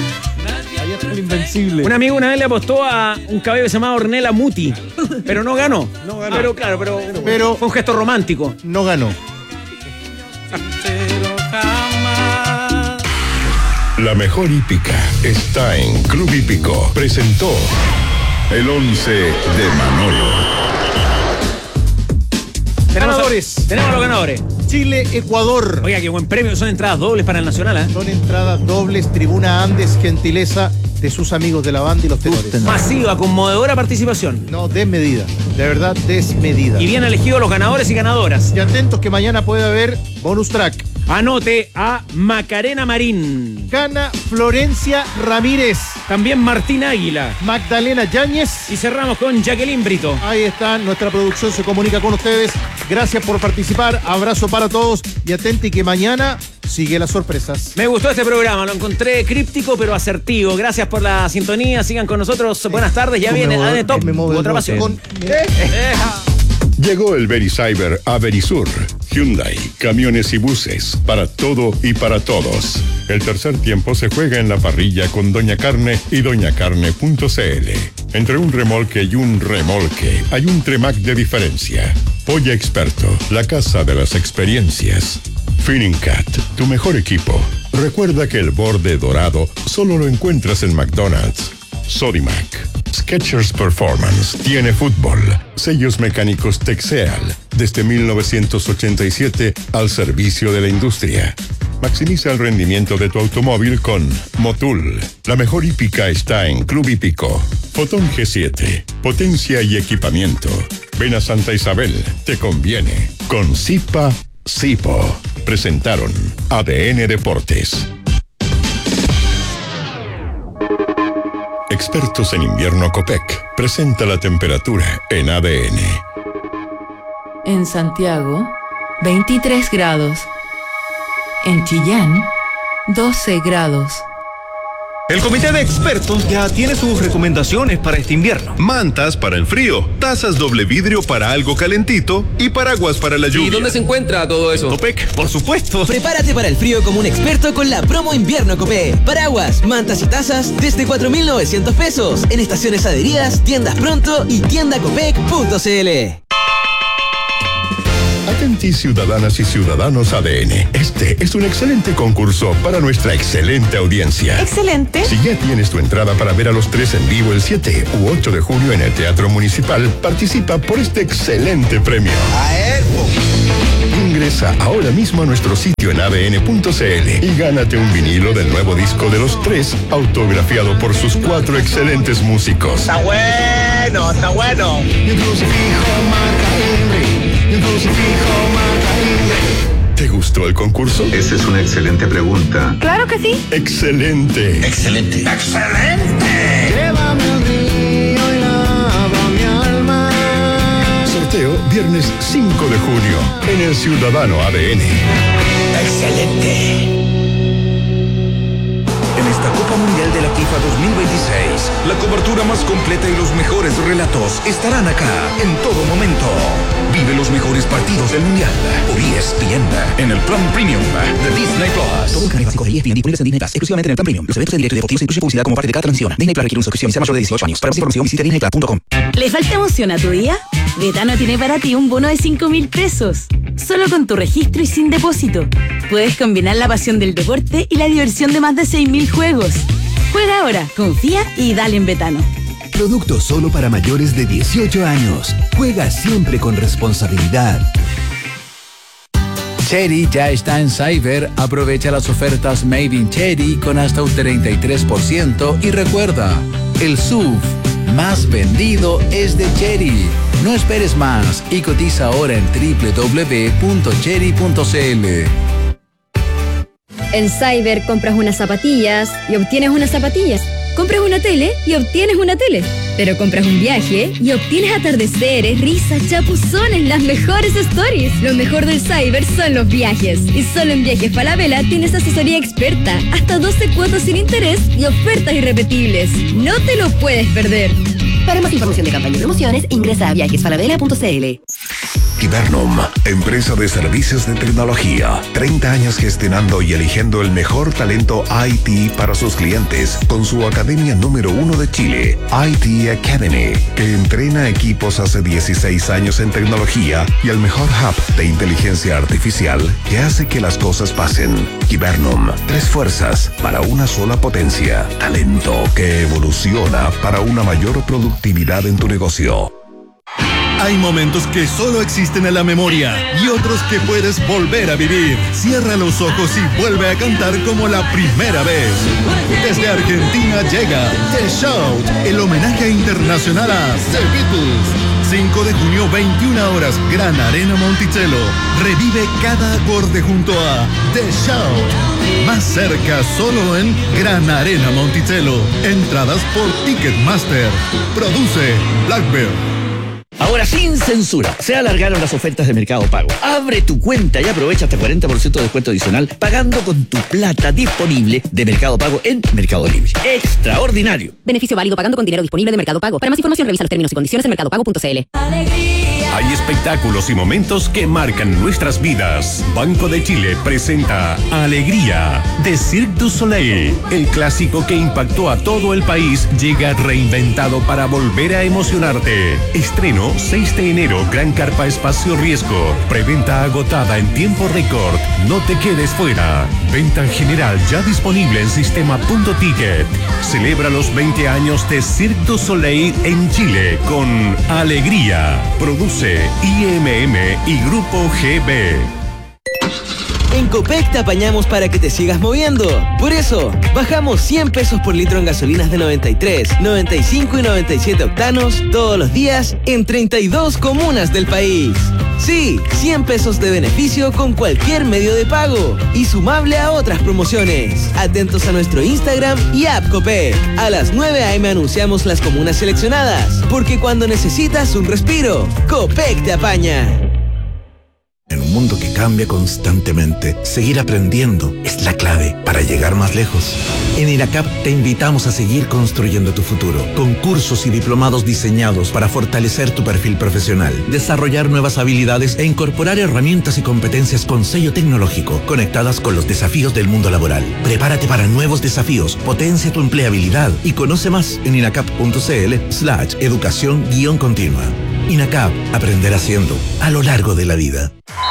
Allá está el invencible. Un amigo una vez le apostó a un caballo que se llamaba Ornella Muti, pero no ganó. No ganó. Pero claro, Pero fue un gesto romántico. no ganó. La mejor hípica está en Club Hípico. Presentó el 11 de Manolo. Tenemos a los ganadores. Chile-Ecuador. Oiga, qué buen premio. Son entradas dobles para el Nacional, ¿eh? Son entradas dobles, Tribuna Andes, gentileza de sus amigos de la banda y los tenores. Masiva, conmovedora participación. No, desmedida. De verdad, desmedida. Y bien elegidos los ganadores y ganadoras. Y atentos que mañana puede haber bonus track. Anote a Macarena Marín. Gana Florencia Ramírez. También Martín Águila. Magdalena Yáñez. Y cerramos con Jacqueline Brito. Ahí está, nuestra producción se comunica con ustedes. Gracias por participar. Abrazo para todos. Y atenti que mañana sigue las sorpresas. Me gustó este programa, lo encontré críptico pero asertivo. Gracias por la sintonía, sigan con nosotros. Buenas tardes, ya viene ADN Top, otra pasión. Llegó el Vericyber a Verisur. Hyundai, camiones y buses, para todo y para todos. El tercer tiempo se juega en la parrilla con Doña Carne y doñacarne.cl. Entre un remolque y un remolque hay un Tremac de diferencia. Polla Experto, la casa de las experiencias. Finningcat, tu mejor equipo. Recuerda que el borde dorado solo lo encuentras en McDonald's. Sodimac. Skechers Performance tiene fútbol. Sellos mecánicos Texeal. Desde 1987 al servicio de la industria. Maximiza el rendimiento de tu automóvil con Motul. La mejor hípica está en Club Hípico. Fotón G7. Potencia y equipamiento. Ven a Santa Isabel. Te conviene. Con Zipa Zipo. Presentaron ADN Deportes. Expertos en invierno Copec presenta la temperatura en ADN. En Santiago, 23 grados. En Chillán, 12 grados. El comité de expertos ya tiene sus recomendaciones para este invierno. Mantas para el frío, tazas doble vidrio para algo calentito y paraguas para la lluvia. ¿Y dónde se encuentra todo eso? Copec, por supuesto. Prepárate para el frío como un experto con la promo invierno Copec. Paraguas, mantas y tazas desde 4.900 pesos en estaciones adheridas, tiendas pronto y tiendacopec.cl. Atenti ciudadanas y ciudadanos ADN. Este es un excelente concurso para nuestra excelente audiencia. Excelente. Si ya tienes tu entrada para ver a los tres en vivo el 7 u 8 de junio en el Teatro Municipal, participa por este excelente premio. Ingresa ahora mismo a nuestro sitio en adn.cl y gánate un vinilo del nuevo disco de los tres, autografiado por sus 4 excelentes músicos. Está bueno, está bueno. ¿Te gustó el concurso? Esa es una excelente pregunta. Claro que sí. Excelente. Excelente. ¡Excelente! Llévame al río y lava mi alma. Sorteo viernes 5 de junio en el Ciudadano ADN. ¡Excelente! En esta Copa Mundial de la FIFA 2026, la cobertura más completa y los mejores relatos estarán acá en todo momento. Vive los mejores partidos del Mundial por ESPN en el plan premium de Disney Plus. Todo el canal básico de ESPN disponibles en Disney Plus, exclusivamente en el plan premium. Los eventos en directo y deportivos incluyen publicidad como parte de cada transmisión. Disney Plus requiere una suscripción y sea mayor de 18 años. Para más información visita disneyplus.com. ¿Le falta emoción a tu día? Betano tiene para ti un bono de 5.000 pesos. Solo con tu registro y sin depósito. Puedes combinar la pasión del deporte y la diversión de más de 6.000 juegos. Juega ahora, confía y dale en Betano. Producto solo para mayores de 18 años. Juega siempre con responsabilidad. Chery ya está en Cyber. Aprovecha las ofertas Made in Chery con hasta un 33%. Y recuerda, el SUV más vendido es de Chery. No esperes más y cotiza ahora en www.chery.cl. En Cyber compras unas zapatillas y obtienes unas zapatillas. Compras una tele y obtienes una tele. Pero compras un viaje y obtienes atardeceres, risas, chapuzones, las mejores stories. Lo mejor del Cyber son los viajes. Y solo en Viajes Falabella tienes asesoría experta, hasta 12 cuotas sin interés y ofertas irrepetibles. No te lo puedes perder. Para más información de campaña y promociones, ingresa a viajesfalabella.cl. Hibernum, empresa de servicios de tecnología. 30 años gestionando y eligiendo el mejor talento IT para sus clientes con su academia número 1 de Chile, IT Academy, que entrena equipos hace 16 años en tecnología y el mejor hub de inteligencia artificial que hace que las cosas pasen. Hibernum, 3 fuerzas para una sola potencia. Talento que evoluciona para una mayor productividad en tu negocio. Hay momentos que solo existen en la memoria y otros que puedes volver a vivir. Cierra los ojos y vuelve a cantar como la primera vez. Desde Argentina llega The Shout, el homenaje internacional a The Beatles. 5 de junio, 21 horas, Gran Arena Monticello. Revive cada acorde junto a The Shout. Más cerca, solo en Gran Arena Monticello. Entradas por Ticketmaster. Produce Blackbird. Ahora sin censura, se alargaron las ofertas de Mercado Pago. Abre tu cuenta y aprovecha hasta 40% de descuento adicional pagando con tu plata disponible de Mercado Pago en Mercado Libre. ¡Extraordinario! Beneficio válido pagando con dinero disponible de Mercado Pago. Para más información revisa los términos y condiciones en mercadopago.cl. Hay espectáculos y momentos que marcan nuestras vidas. Banco de Chile presenta Alegría de Cirque du Soleil. El clásico que impactó a todo el país llega reinventado para volver a emocionarte. Estreno 6 de enero, Gran Carpa Espacio Riesgo. Preventa agotada en tiempo récord. No te quedes fuera. Venta en general ya disponible en sistema.ticket. Celebra los 20 años de Cirque du Soleil en Chile con Alegría. Produce IMM y Grupo GB. En Copec te apañamos para que te sigas moviendo. Por eso, bajamos 100 pesos por litro en gasolinas de 93, 95 y 97 octanos todos los días en 32 comunas del país. Sí, 100 pesos de beneficio con cualquier medio de pago y sumable a otras promociones. Atentos a nuestro Instagram y app Copec. A las 9 a.m. anunciamos las comunas seleccionadas, porque cuando necesitas un respiro, Copec te apaña. En un mundo que cambia constantemente, seguir aprendiendo es la clave para llegar más lejos. En INACAP te invitamos a seguir construyendo tu futuro, con cursos y diplomados diseñados para fortalecer tu perfil profesional, desarrollar nuevas habilidades e incorporar herramientas y competencias con sello tecnológico, conectadas con los desafíos del mundo laboral. Prepárate para nuevos desafíos, potencia tu empleabilidad y conoce más en inacap.cl/educación-continua. INACAP, aprender haciendo a lo largo de la vida.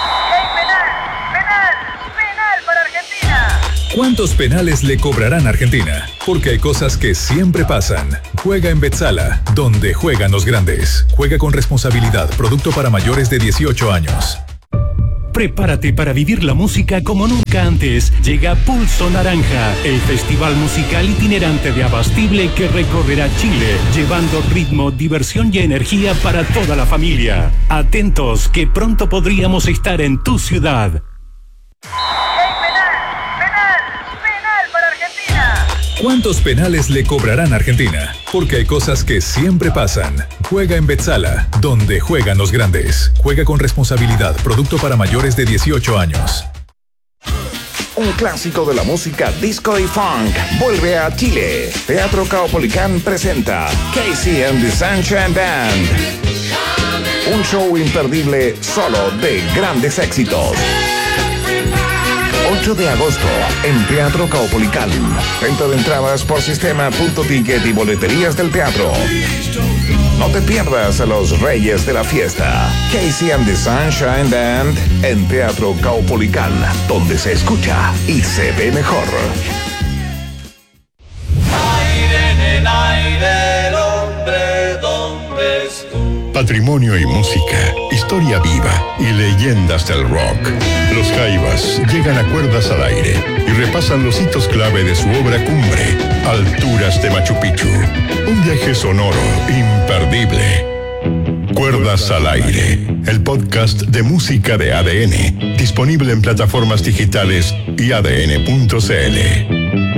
¿Cuántos penales le cobrarán a Argentina? Porque hay cosas que siempre pasan. Juega en Betzala, donde juegan los grandes. Juega con responsabilidad, producto para mayores de 18 años. Prepárate para vivir la música como nunca antes. Llega Pulso Naranja, el festival musical itinerante de Abastible que recorrerá Chile, llevando ritmo, diversión y energía para toda la familia. Atentos, que pronto podríamos estar en tu ciudad. ¿Cuántos penales le cobrarán a Argentina? Porque hay cosas que siempre pasan. Juega en Betzala, donde juegan los grandes. Juega con responsabilidad, producto para mayores de 18 años. Un clásico de la música disco y funk vuelve a Chile. Teatro Caupolicán presenta Casey and the Sunshine Band. Un show imperdible solo de grandes éxitos. 8 de agosto en Teatro Caupolicán. Venta de entradas por sistema.ticket y boleterías del teatro. No te pierdas a los reyes de la fiesta. Casey and the Sunshine Band en Teatro Caupolicán, donde se escucha y se ve mejor. Aire en el aire, el hombre, ¿dónde estuvo? Patrimonio y música, historia viva y leyendas del rock. Los Jaivas llegan a Cuerdas al Aire y repasan los hitos clave de su obra cumbre, Alturas de Machu Picchu. Un viaje sonoro imperdible. Cuerdas al Aire, el podcast de música de ADN, disponible en plataformas digitales y adn.cl.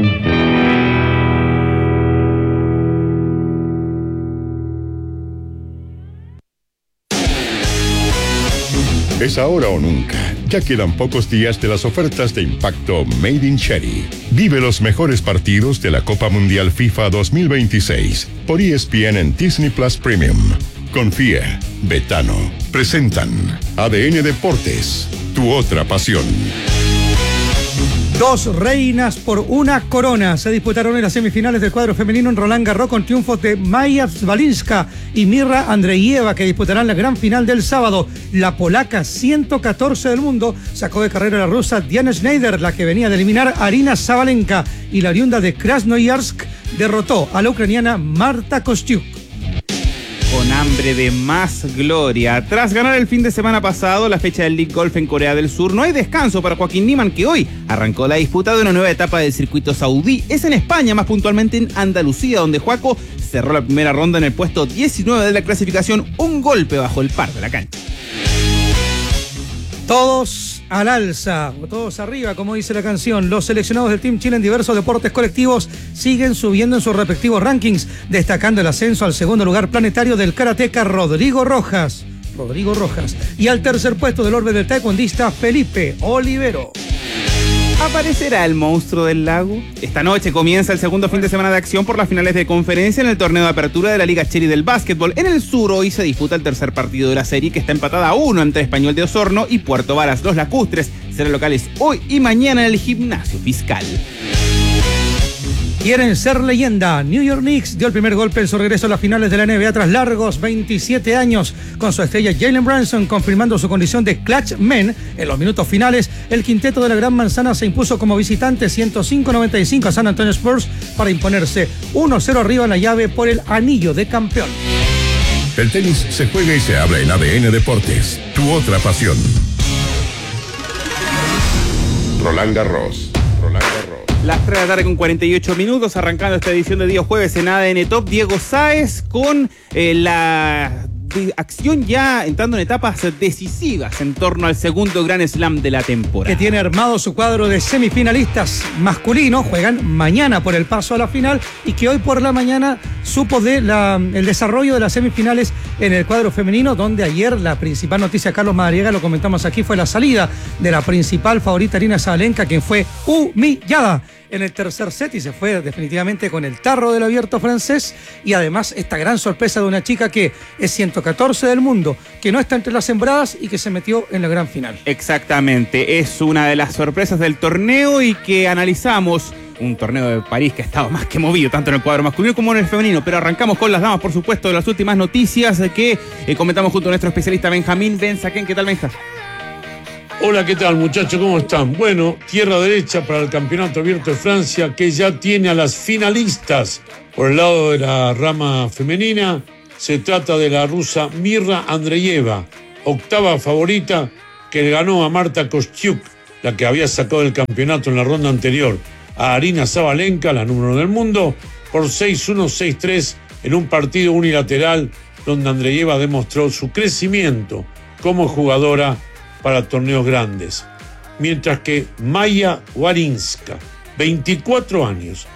Es ahora o nunca. Ya quedan pocos días de las ofertas de impacto Made in Cherry. Vive los mejores partidos de la Copa Mundial FIFA 2026 por ESPN en Disney Plus Premium. Confía, Betano. Presentan ADN Deportes, tu otra pasión. 2 reinas por 1 corona. Se disputaron en las semifinales del cuadro femenino en Roland Garros con triunfos de Maja Zwalinska y Mirra Andreeva, que disputarán la gran final del sábado. La polaca 114 del mundo sacó de carrera a la rusa Diana Schneider, la que venía de eliminar a Arina Sabalenka, y la oriunda de Krasnoyarsk derrotó a la ucraniana Marta Kostyuk. Con hambre de más gloria. Tras ganar el fin de semana pasado la fecha del League Golf en Corea del Sur, no hay descanso para Joaquín Niemann, que hoy arrancó la disputa de una nueva etapa del circuito saudí. Es en España, más puntualmente en Andalucía, donde Joaco cerró la primera ronda en el puesto 19 de la clasificación, un golpe bajo el par de la cancha. Todos al alza, todos arriba, como dice la canción. Los seleccionados del Team Chile en diversos deportes colectivos siguen subiendo en sus respectivos rankings, destacando el ascenso al segundo lugar planetario del karateca Rodrigo Rojas, y al tercer puesto del orbe del taekwondista Felipe Olivero. ¿Aparecerá el monstruo del lago? Esta noche comienza el segundo fin de semana de acción por las finales de conferencia en el torneo de apertura de la Liga Cherry del básquetbol. En el sur hoy se disputa el tercer partido de la serie, que está empatada a 1 entre Español de Osorno y Puerto Varas. Los lacustres serán locales hoy y mañana en el Gimnasio Fiscal. Quieren ser leyenda. New York Knicks dio el primer golpe en su regreso a las finales de la NBA tras largos 27 años, con su estrella Jalen Brunson confirmando su condición de clutch man. En los minutos finales, el quinteto de la Gran Manzana se impuso como visitante 105-95 a San Antonio Spurs para imponerse 1-0 arriba en la llave por el anillo de campeón. El tenis se juega y se habla en ADN Deportes, tu otra pasión. Roland Garros. Las 3 de la tarde con 48 minutos, arrancando esta edición de día jueves en ADN Top. Diego Sáez con la acción ya entrando en etapas decisivas en torno al segundo Grand Slam de la temporada. Que tiene armado su cuadro de semifinalistas masculinos, juegan mañana por el paso a la final y que hoy por la mañana supo el desarrollo de las semifinales en el cuadro femenino, donde ayer la principal noticia, Carlos Madariaga, lo comentamos aquí, fue la salida de la principal favorita Aryna Sabalenka, quien fue humillada en el tercer set y se fue definitivamente con el tarro del abierto francés. Y además esta gran sorpresa de una chica que es 114 del mundo, que no está entre las sembradas y que se metió en la gran final. Exactamente, es una de las sorpresas del torneo y que analizamos. Un torneo de París que ha estado más que movido, tanto en el cuadro masculino como en el femenino. Pero arrancamos con las damas, por supuesto, de las últimas noticias que comentamos junto a nuestro especialista Benjamín Benzaquén. ¿Qué tal, Benja? Hola, ¿qué tal, muchachos? ¿Cómo están? Bueno, tierra derecha para el Campeonato Abierto de Francia, que ya tiene a las finalistas por el lado de la rama femenina. Se trata de la rusa Mirra Andreeva, octava favorita, que le ganó a Marta Kostyuk, la que había sacado del campeonato en la ronda anterior, a Aryna Sabalenka, la número 1 del mundo, por 6-1, 6-3 en un partido unilateral donde Andreeva demostró su crecimiento como jugadora para torneos grandes. Mientras que Maya Warinska, 24 años,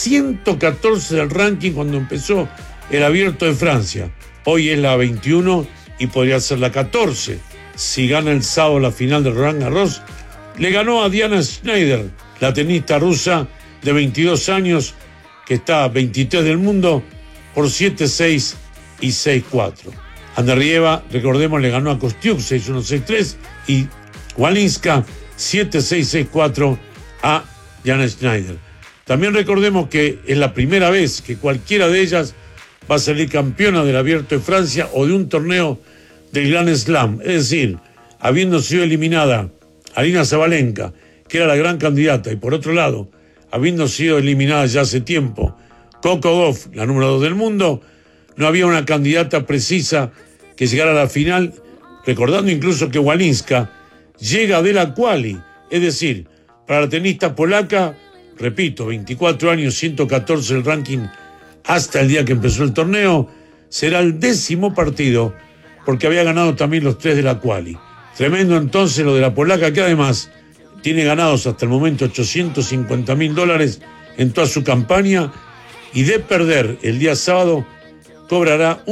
114 del ranking cuando empezó el Abierto de Francia. Hoy es la 21 y podría ser la 14. Si gana el sábado la final de Roland Garros, le ganó a Diana Schneider, la tenista rusa de 22 años, que está 23 del mundo, por 7-6 y 6-4. Andreeva, recordemos, le ganó a Kostyuk 6-1, 6-3 y Walinska 7-6, 6-4 a Diana Schneider. También recordemos que es la primera vez que cualquiera de ellas va a salir campeona del Abierto de Francia o de un torneo del Grand Slam. Es decir, habiendo sido eliminada Aryna Sabalenka, que era la gran candidata, y por otro lado, habiendo sido eliminada ya hace tiempo Coco Gauff, la número 2 del mundo, no había una candidata precisa que llegara a la final, recordando incluso que Walinska llega de la quali, es decir, para la tenista polaca, repito, 24 años, 114 el ranking hasta el día que empezó el torneo, será el 10º partido, porque había ganado también los 3 de la quali. Tremendo entonces lo de la polaca, que además tiene ganados hasta el momento $850,000 en toda su campaña, y de perder el día sábado cobrará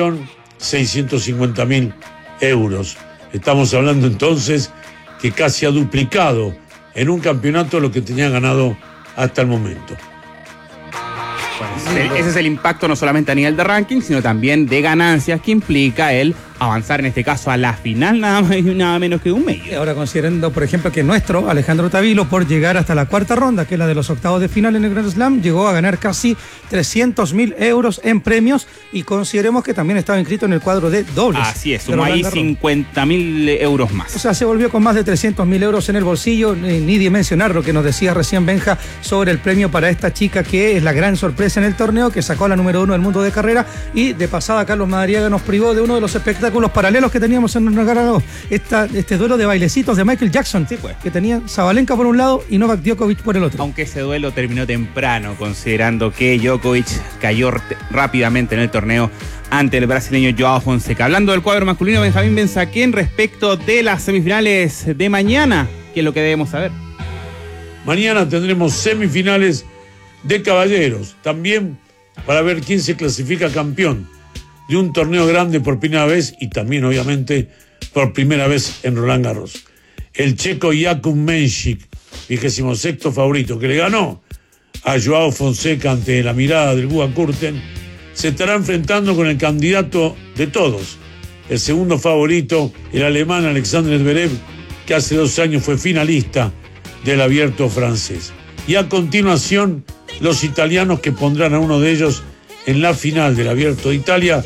1.650.000 euros. Estamos hablando entonces que casi ha duplicado en un campeonato lo que tenía ganado hasta el momento. Bueno, ese es el impacto no solamente a nivel de ranking, sino también de ganancias que implica el avanzar en este caso a la final, nada más y nada menos que un medio. Ahora, considerando, por ejemplo, que nuestro Alejandro Tavilo, por llegar hasta la cuarta ronda, que es la de los octavos de final en el Grand Slam, llegó a ganar casi 300.000 euros en premios, y consideremos que también estaba inscrito en el cuadro de dobles. Así es, sumó ahí 50.000 euros más. O sea, se volvió con más de 300.000 euros en el bolsillo, ni de mencionar lo que nos decía recién Benja sobre el premio para esta chica, que es la gran sorpresa en el torneo, que sacó a la número 1 del mundo de carrera, y de pasada Carlos Madariaga nos privó de uno de los espectáculos paralelos que teníamos en el ganado, este duelo de bailecitos de Michael Jackson, sí, pues, que tenía Sabalenka por un lado y Novak Djokovic por el otro. Aunque ese duelo terminó temprano, considerando que Djokovic cayó rápidamente en el torneo ante el brasileño Joao Fonseca. Hablando del cuadro masculino, Benjamín Benzaquén, respecto de las semifinales de mañana, ¿qué es lo que debemos saber? Mañana tendremos semifinales de caballeros, también para ver quién se clasifica campeón de un torneo grande por primera vez, y también obviamente por primera vez en Roland Garros. El checo Jakub Mensik, 26º favorito, que le ganó a Joao Fonseca ante la mirada del Guga Kurten, se estará enfrentando con el candidato de todos, el segundo favorito, el alemán Alexander Zverev, que hace 2 años fue finalista del Abierto francés. Y a continuación, los italianos, que pondrán a uno de ellos en la final del Abierto de Italia,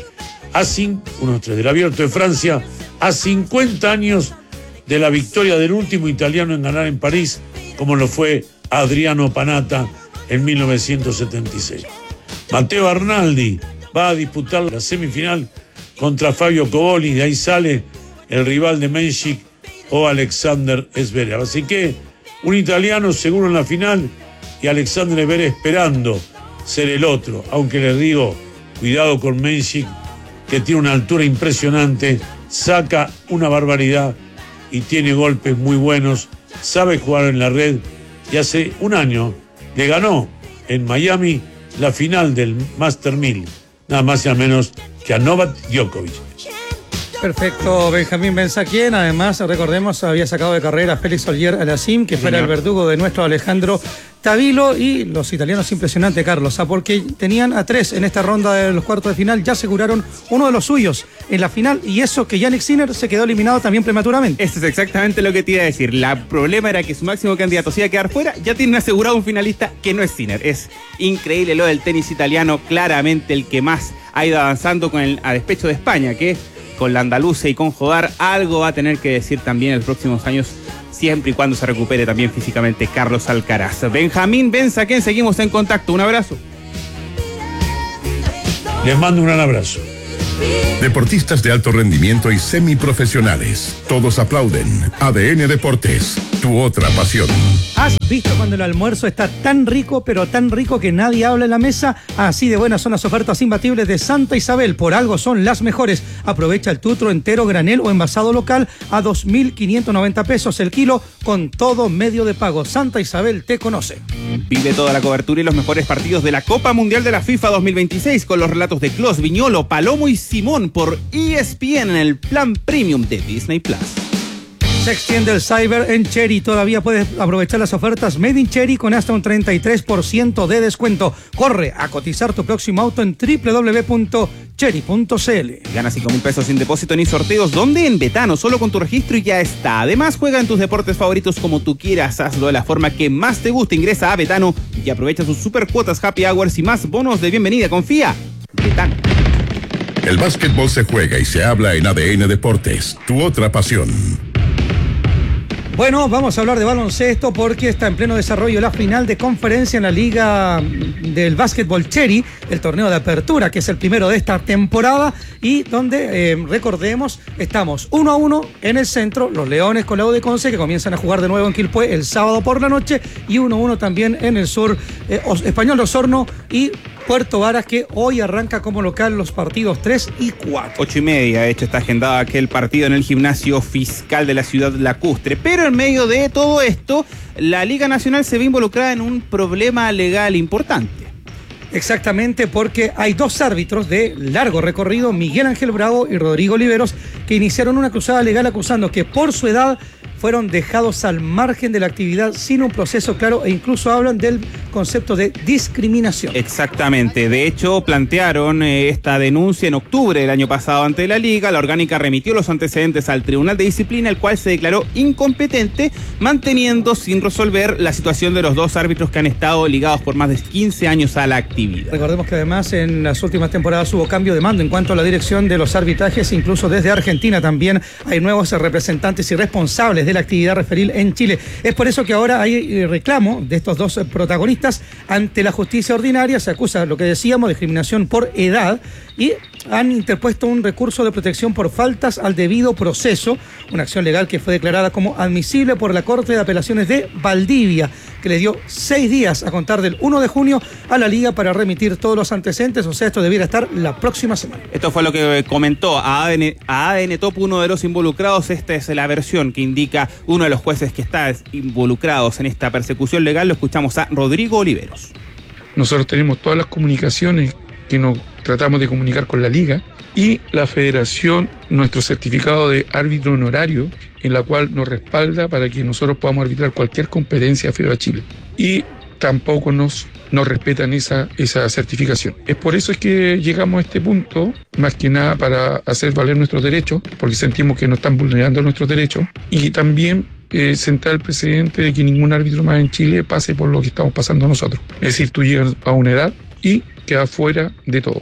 del Abierto de Francia, a 50 años de la victoria del último italiano en ganar en París, como lo fue Adriano Panatta en 1976. Matteo Arnaldi va a disputar la semifinal contra Fabio Coboli, de ahí sale el rival de Mensik o Alexander Zverev. Así que un italiano seguro en la final y Alexander Zverev esperando ser el otro, aunque les digo, cuidado con Mensik, que tiene una altura impresionante, saca una barbaridad y tiene golpes muy buenos, sabe jugar en la red y hace un año le ganó en Miami la final del Master 1000, nada más y nada menos que a Novak Djokovic. Perfecto, Benjamín Benzaquien. Además, recordemos, había sacado de carrera a Félix Auger-Aliassime, que fuera el verdugo de nuestro Alejandro Tavilo, y los italianos impresionante, Carlos, porque tenían a 3 en esta ronda de los cuartos de final, ya aseguraron uno de los suyos en la final, y eso que Jannik Sinner se quedó eliminado también prematuramente. Eso es exactamente lo que te iba a decir. El problema era que su máximo candidato se iba a quedar fuera, ya tiene asegurado un finalista que no es Sinner. Es increíble lo del tenis italiano, claramente el que más ha ido avanzando a despecho de España, que con la andaluza y con Jodar algo va a tener que decir también en los próximos años, siempre y cuando se recupere también físicamente Carlos Alcaraz. Benjamín Benzaquien, seguimos en contacto. Un abrazo. Les mando un gran abrazo. Deportistas de alto rendimiento y semiprofesionales. Todos aplauden. ADN Deportes, tu otra pasión. ¿Has visto cuando el almuerzo está tan rico, pero tan rico que nadie habla en la mesa? Así de buenas son las ofertas imbatibles de Santa Isabel. Por algo son las mejores. Aprovecha el tutro entero, granel o envasado local a 2.590 pesos el kilo, con todo medio de pago. Santa Isabel te conoce. Vive toda la cobertura y los mejores partidos de la Copa Mundial de la FIFA 2026 con los relatos de Clos, Viñolo, Palomo y Simón por ESPN en el plan premium de Disney Plus. Se extiende el Cyber en Chery. Todavía puedes aprovechar las ofertas Made in Chery con hasta un 33% de descuento. Corre a cotizar tu próximo auto en www.chery.cl. Gana 5.000 pesos sin depósito ni sorteos. ¿Dónde? En Betano, solo con tu registro y ya está. Además, juega en tus deportes favoritos como tú quieras. Hazlo de la forma que más te guste. Ingresa a Betano y aprovecha sus super cuotas, happy hours y más bonos de bienvenida. Confía. Betano. El básquetbol se juega y se habla en ADN Deportes, tu otra pasión. Bueno, vamos a hablar de baloncesto porque está en pleno desarrollo la final de conferencia en la Liga del Básquetbol Chery, el torneo de apertura, que es el primero de esta temporada y donde, recordemos, estamos 1-1 en el centro, los Leones con la U de Conce, que comienzan a jugar de nuevo en Quilpué el sábado por la noche, y 1-1 también en el sur, Español de Osorno y Puerto Varas, que hoy arranca como local los partidos 3 y 4. 8:30, de hecho, está agendado aquel partido en el gimnasio fiscal de la ciudad lacustre. Pero en medio de todo esto, la Liga Nacional se ve involucrada en un problema legal importante. Exactamente, porque hay 2 árbitros de largo recorrido, Miguel Ángel Bravo y Rodrigo Oliveros, que iniciaron una cruzada legal acusando que por su edad fueron dejados al margen de la actividad sin un proceso claro, e incluso hablan del concepto de discriminación. Exactamente. De hecho, plantearon esta denuncia en octubre del año pasado ante la Liga. La orgánica remitió los antecedentes al Tribunal de Disciplina, el cual se declaró incompetente, manteniendo sin resolver la situación de los 2 árbitros que han estado ligados por más de 15 años a la actividad. Recordemos que además en las últimas temporadas hubo cambio de mando en cuanto a la dirección de los arbitrajes, incluso desde Argentina también hay nuevos representantes y responsables de la actividad referil en Chile. Es por eso que ahora hay reclamo de estos 2 protagonistas ante la justicia ordinaria. Se acusa, lo que decíamos, discriminación por edad, y han interpuesto un recurso de protección por faltas al debido proceso, una acción legal que fue declarada como admisible por la Corte de Apelaciones de Valdivia, que le dio 6 días a contar del 1 de junio a la Liga para remitir todos los antecedentes. O sea, esto debiera estar la próxima semana. Esto fue lo que comentó a ADN Top, uno de los involucrados. Esta es la versión que indica uno de los jueces que está involucrados en esta persecución legal. Lo escuchamos a Rodrigo Oliveros. Nosotros tenemos todas las comunicaciones que nos tratamos de comunicar con la Liga, y la Federación, nuestro certificado de árbitro honorario, en la cual nos respalda para que nosotros podamos arbitrar cualquier competencia FIBA Chile. Y tampoco nos respetan esa certificación. Es por eso es que llegamos a este punto, más que nada para hacer valer nuestros derechos, porque sentimos que nos están vulnerando nuestros derechos, y también sentar el precedente de que ningún árbitro más en Chile pase por lo que estamos pasando nosotros. Es decir, tú llegas a una edad y quedas fuera de todo,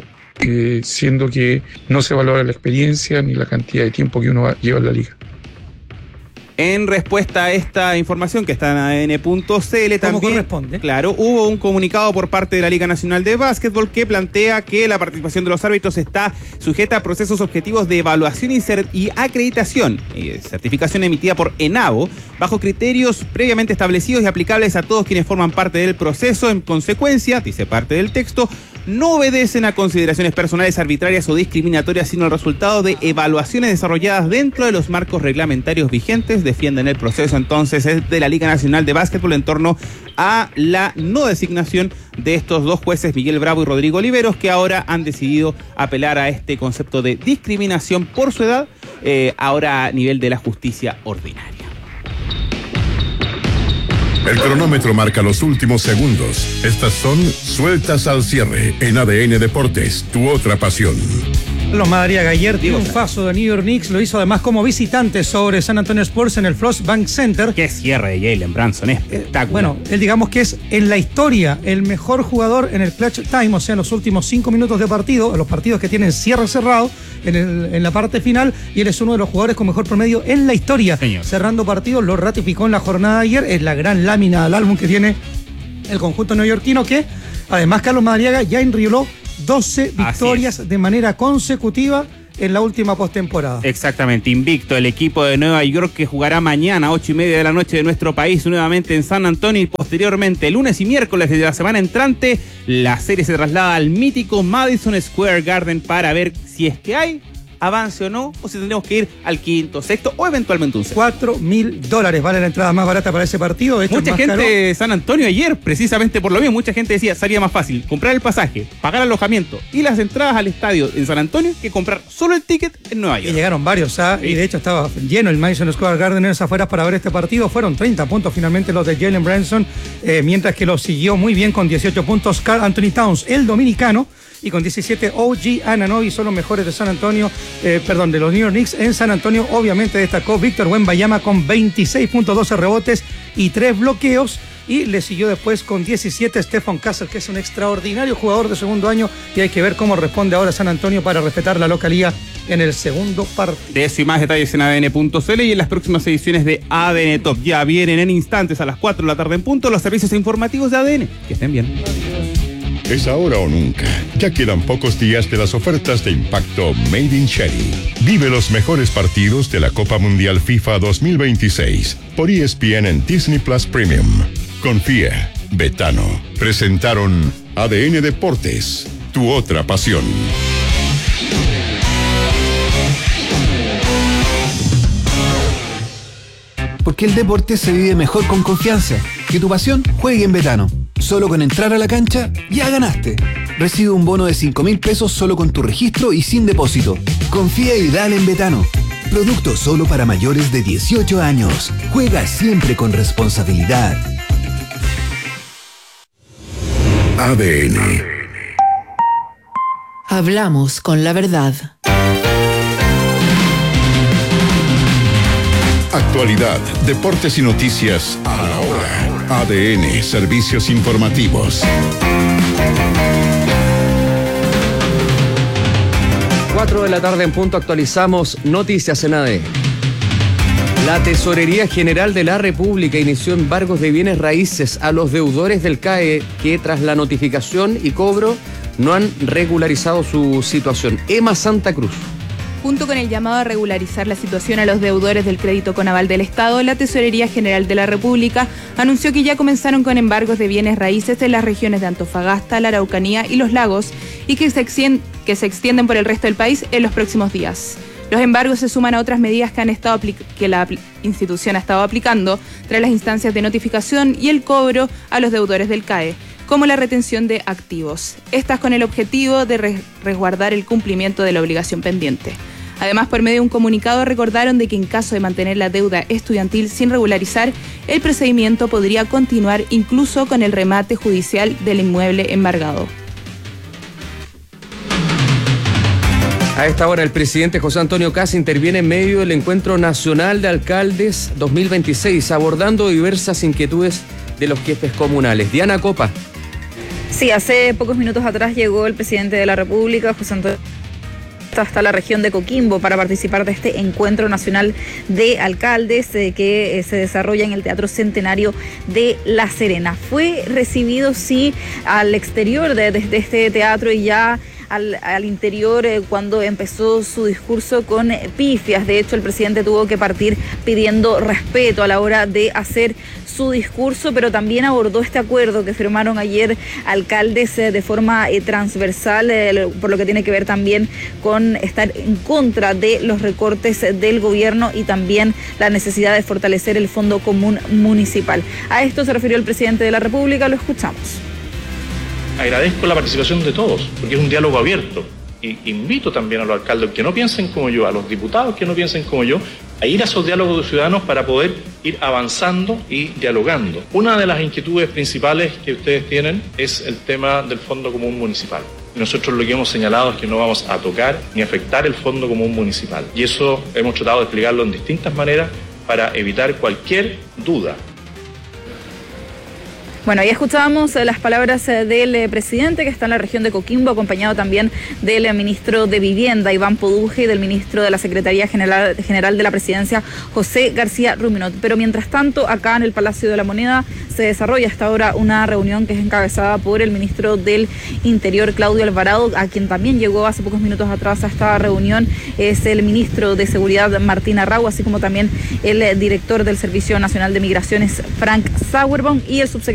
siendo que no se valora la experiencia ni la cantidad de tiempo que uno lleva en la liga. En respuesta a esta información que está en ADN.cl también, corresponde. Claro, hubo un comunicado por parte de la Liga Nacional de Básquetbol que plantea que la participación de los árbitros está sujeta a procesos objetivos de evaluación y acreditación, certificación emitida por ENAVO, bajo criterios previamente establecidos y aplicables a todos quienes forman parte del proceso. En consecuencia, dice parte del texto, no obedecen a consideraciones personales arbitrarias o discriminatorias, sino el resultado de evaluaciones desarrolladas dentro de los marcos reglamentarios vigentes. Defienden el proceso entonces de la Liga Nacional de Básquetbol en torno a la no designación de estos dos jueces, Miguel Bravo y Rodrigo Oliveros, que ahora han decidido apelar a este concepto de discriminación por su edad, ahora a nivel de la justicia ordinaria. El cronómetro marca los últimos segundos. Estas son sueltas al cierre en ADN Deportes, tu otra pasión. Los Madariaga ayer triunfazo de New York Knicks, lo hizo además como visitante sobre San Antonio Spurs en el Frost Bank Center. Qué cierre de Jalen Brunson, espectacular. Bueno, él digamos que es en la historia el mejor jugador en el clutch time, o sea, en los últimos 5 minutos de partido, en los partidos que tienen cierre cerrado en la parte final, y él es uno de los jugadores con mejor promedio en la historia. Señor. Cerrando partidos, lo ratificó en la jornada de ayer, es la gran lámina al álbum que tiene el conjunto neoyorquino, que además Carlos Madariaga ya enrioló 12 victorias de manera consecutiva en la última postemporada. Exactamente, invicto el equipo de Nueva York, que jugará mañana 8:30 de la noche de nuestro país nuevamente en San Antonio, y posteriormente lunes y miércoles de la semana entrante la serie se traslada al mítico Madison Square Garden para ver si es que hay avance o no, o si tendremos que ir al quinto, sexto o eventualmente un sexto. $4,000 vale la entrada más barata para ese partido. Mucha gente de San Antonio ayer, precisamente por lo mismo, mucha gente decía, sería más fácil comprar el pasaje, pagar alojamiento y las entradas al estadio en San Antonio que comprar solo el ticket en Nueva York. Y llegaron varios, sí. Y de hecho estaba lleno el Madison Square Garden en las afueras para ver este partido. Fueron 30 puntos finalmente los de Jalen Brunson, mientras que lo siguió muy bien con 18 puntos Karl Anthony Towns, el dominicano, y con 17 OG Anunoby. Son los mejores de San Antonio, de los New York Knicks. En San Antonio obviamente destacó Víctor Wembanyama con 26.12 rebotes y 3 bloqueos, y le siguió después con 17 Stephon Castle, que es un extraordinario jugador de segundo año, y hay que ver cómo responde ahora San Antonio para respetar la localía en el segundo partido. De eso y más detalles en ADN.cl y en las próximas ediciones de ADN Top. Ya vienen en instantes a las 4 de la tarde en punto los servicios informativos de ADN. Que estén bien. Es ahora o nunca. Ya quedan pocos días de las ofertas de impacto Made in Cherry. Vive los mejores partidos de la Copa Mundial FIFA 2026 por ESPN en Disney Plus Premium. Confía, Betano. Presentaron ADN Deportes, tu otra pasión. Porque el deporte se vive mejor con confianza. Que tu pasión juegue en Betano. Solo con entrar a la cancha, ya ganaste. Recibe un bono de 5,000 pesos solo con tu registro y sin depósito. Confía y dale en Betano. Producto solo para mayores de 18 años. Juega siempre con responsabilidad. ADN. Hablamos con la verdad. Actualidad, deportes y noticias a la hora. ADN, servicios informativos. 4 de la tarde en punto, actualizamos noticias en ADN. La Tesorería General de la República inició embargos de bienes raíces a los deudores del CAE que tras la notificación y cobro no han regularizado su situación. Emma Santa Cruz. Junto con el llamado a regularizar la situación a los deudores del crédito con aval del Estado, la Tesorería General de la República anunció que ya comenzaron con embargos de bienes raíces en las regiones de Antofagasta, la Araucanía y los Lagos, y que se extienden por el resto del país en los próximos días. Los embargos se suman a otras medidas que la institución ha estado aplicando tras las instancias de notificación y el cobro a los deudores del CAE, como la retención de activos. Estas con el objetivo de resguardar el cumplimiento de la obligación pendiente. Además, por medio de un comunicado, recordaron de que en caso de mantener la deuda estudiantil sin regularizar, el procedimiento podría continuar incluso con el remate judicial del inmueble embargado. A esta hora el presidente José Antonio Kast interviene en medio del Encuentro Nacional de Alcaldes 2026, abordando diversas inquietudes de los jefes comunales. Diana Copa. Sí, hace pocos minutos atrás llegó el presidente de la República, José Antonio, hasta la región de Coquimbo para participar de este encuentro nacional de alcaldes que se desarrolla en el Teatro Centenario de La Serena. Fue recibido, sí, al exterior de este teatro y ya al interior cuando empezó su discurso con pifias. De hecho, el presidente tuvo que partir pidiendo respeto a la hora de hacer su discurso, pero también abordó este acuerdo que firmaron ayer alcaldes de forma transversal, por lo que tiene que ver también con estar en contra de los recortes del gobierno y también la necesidad de fortalecer el Fondo Común Municipal. A esto se refirió el presidente de la República, lo escuchamos. Agradezco la participación de todos, porque es un diálogo abierto. Y invito también a los alcaldes que no piensen como yo, a los diputados que no piensen como yo, a ir a esos diálogos de ciudadanos para poder ir avanzando y dialogando. Una de las inquietudes principales que ustedes tienen es el tema del Fondo Común Municipal. Nosotros lo que hemos señalado es que no vamos a tocar ni afectar el Fondo Común Municipal. Y eso hemos tratado de explicarlo en distintas maneras para evitar cualquier duda. Bueno, ahí escuchábamos las palabras del presidente que está en la región de Coquimbo, acompañado también del ministro de Vivienda, Iván Poduje, y del ministro de la Secretaría General de la Presidencia, José García Ruminot. Pero mientras tanto, acá en el Palacio de la Moneda se desarrolla hasta ahora una reunión que es encabezada por el ministro del Interior, Claudio Alvarado, a quien también llegó hace pocos minutos atrás a esta reunión, es el ministro de Seguridad, Martín Arrau, así como también el director del Servicio Nacional de Migraciones, Frank Sauerbaum, y el subsecretario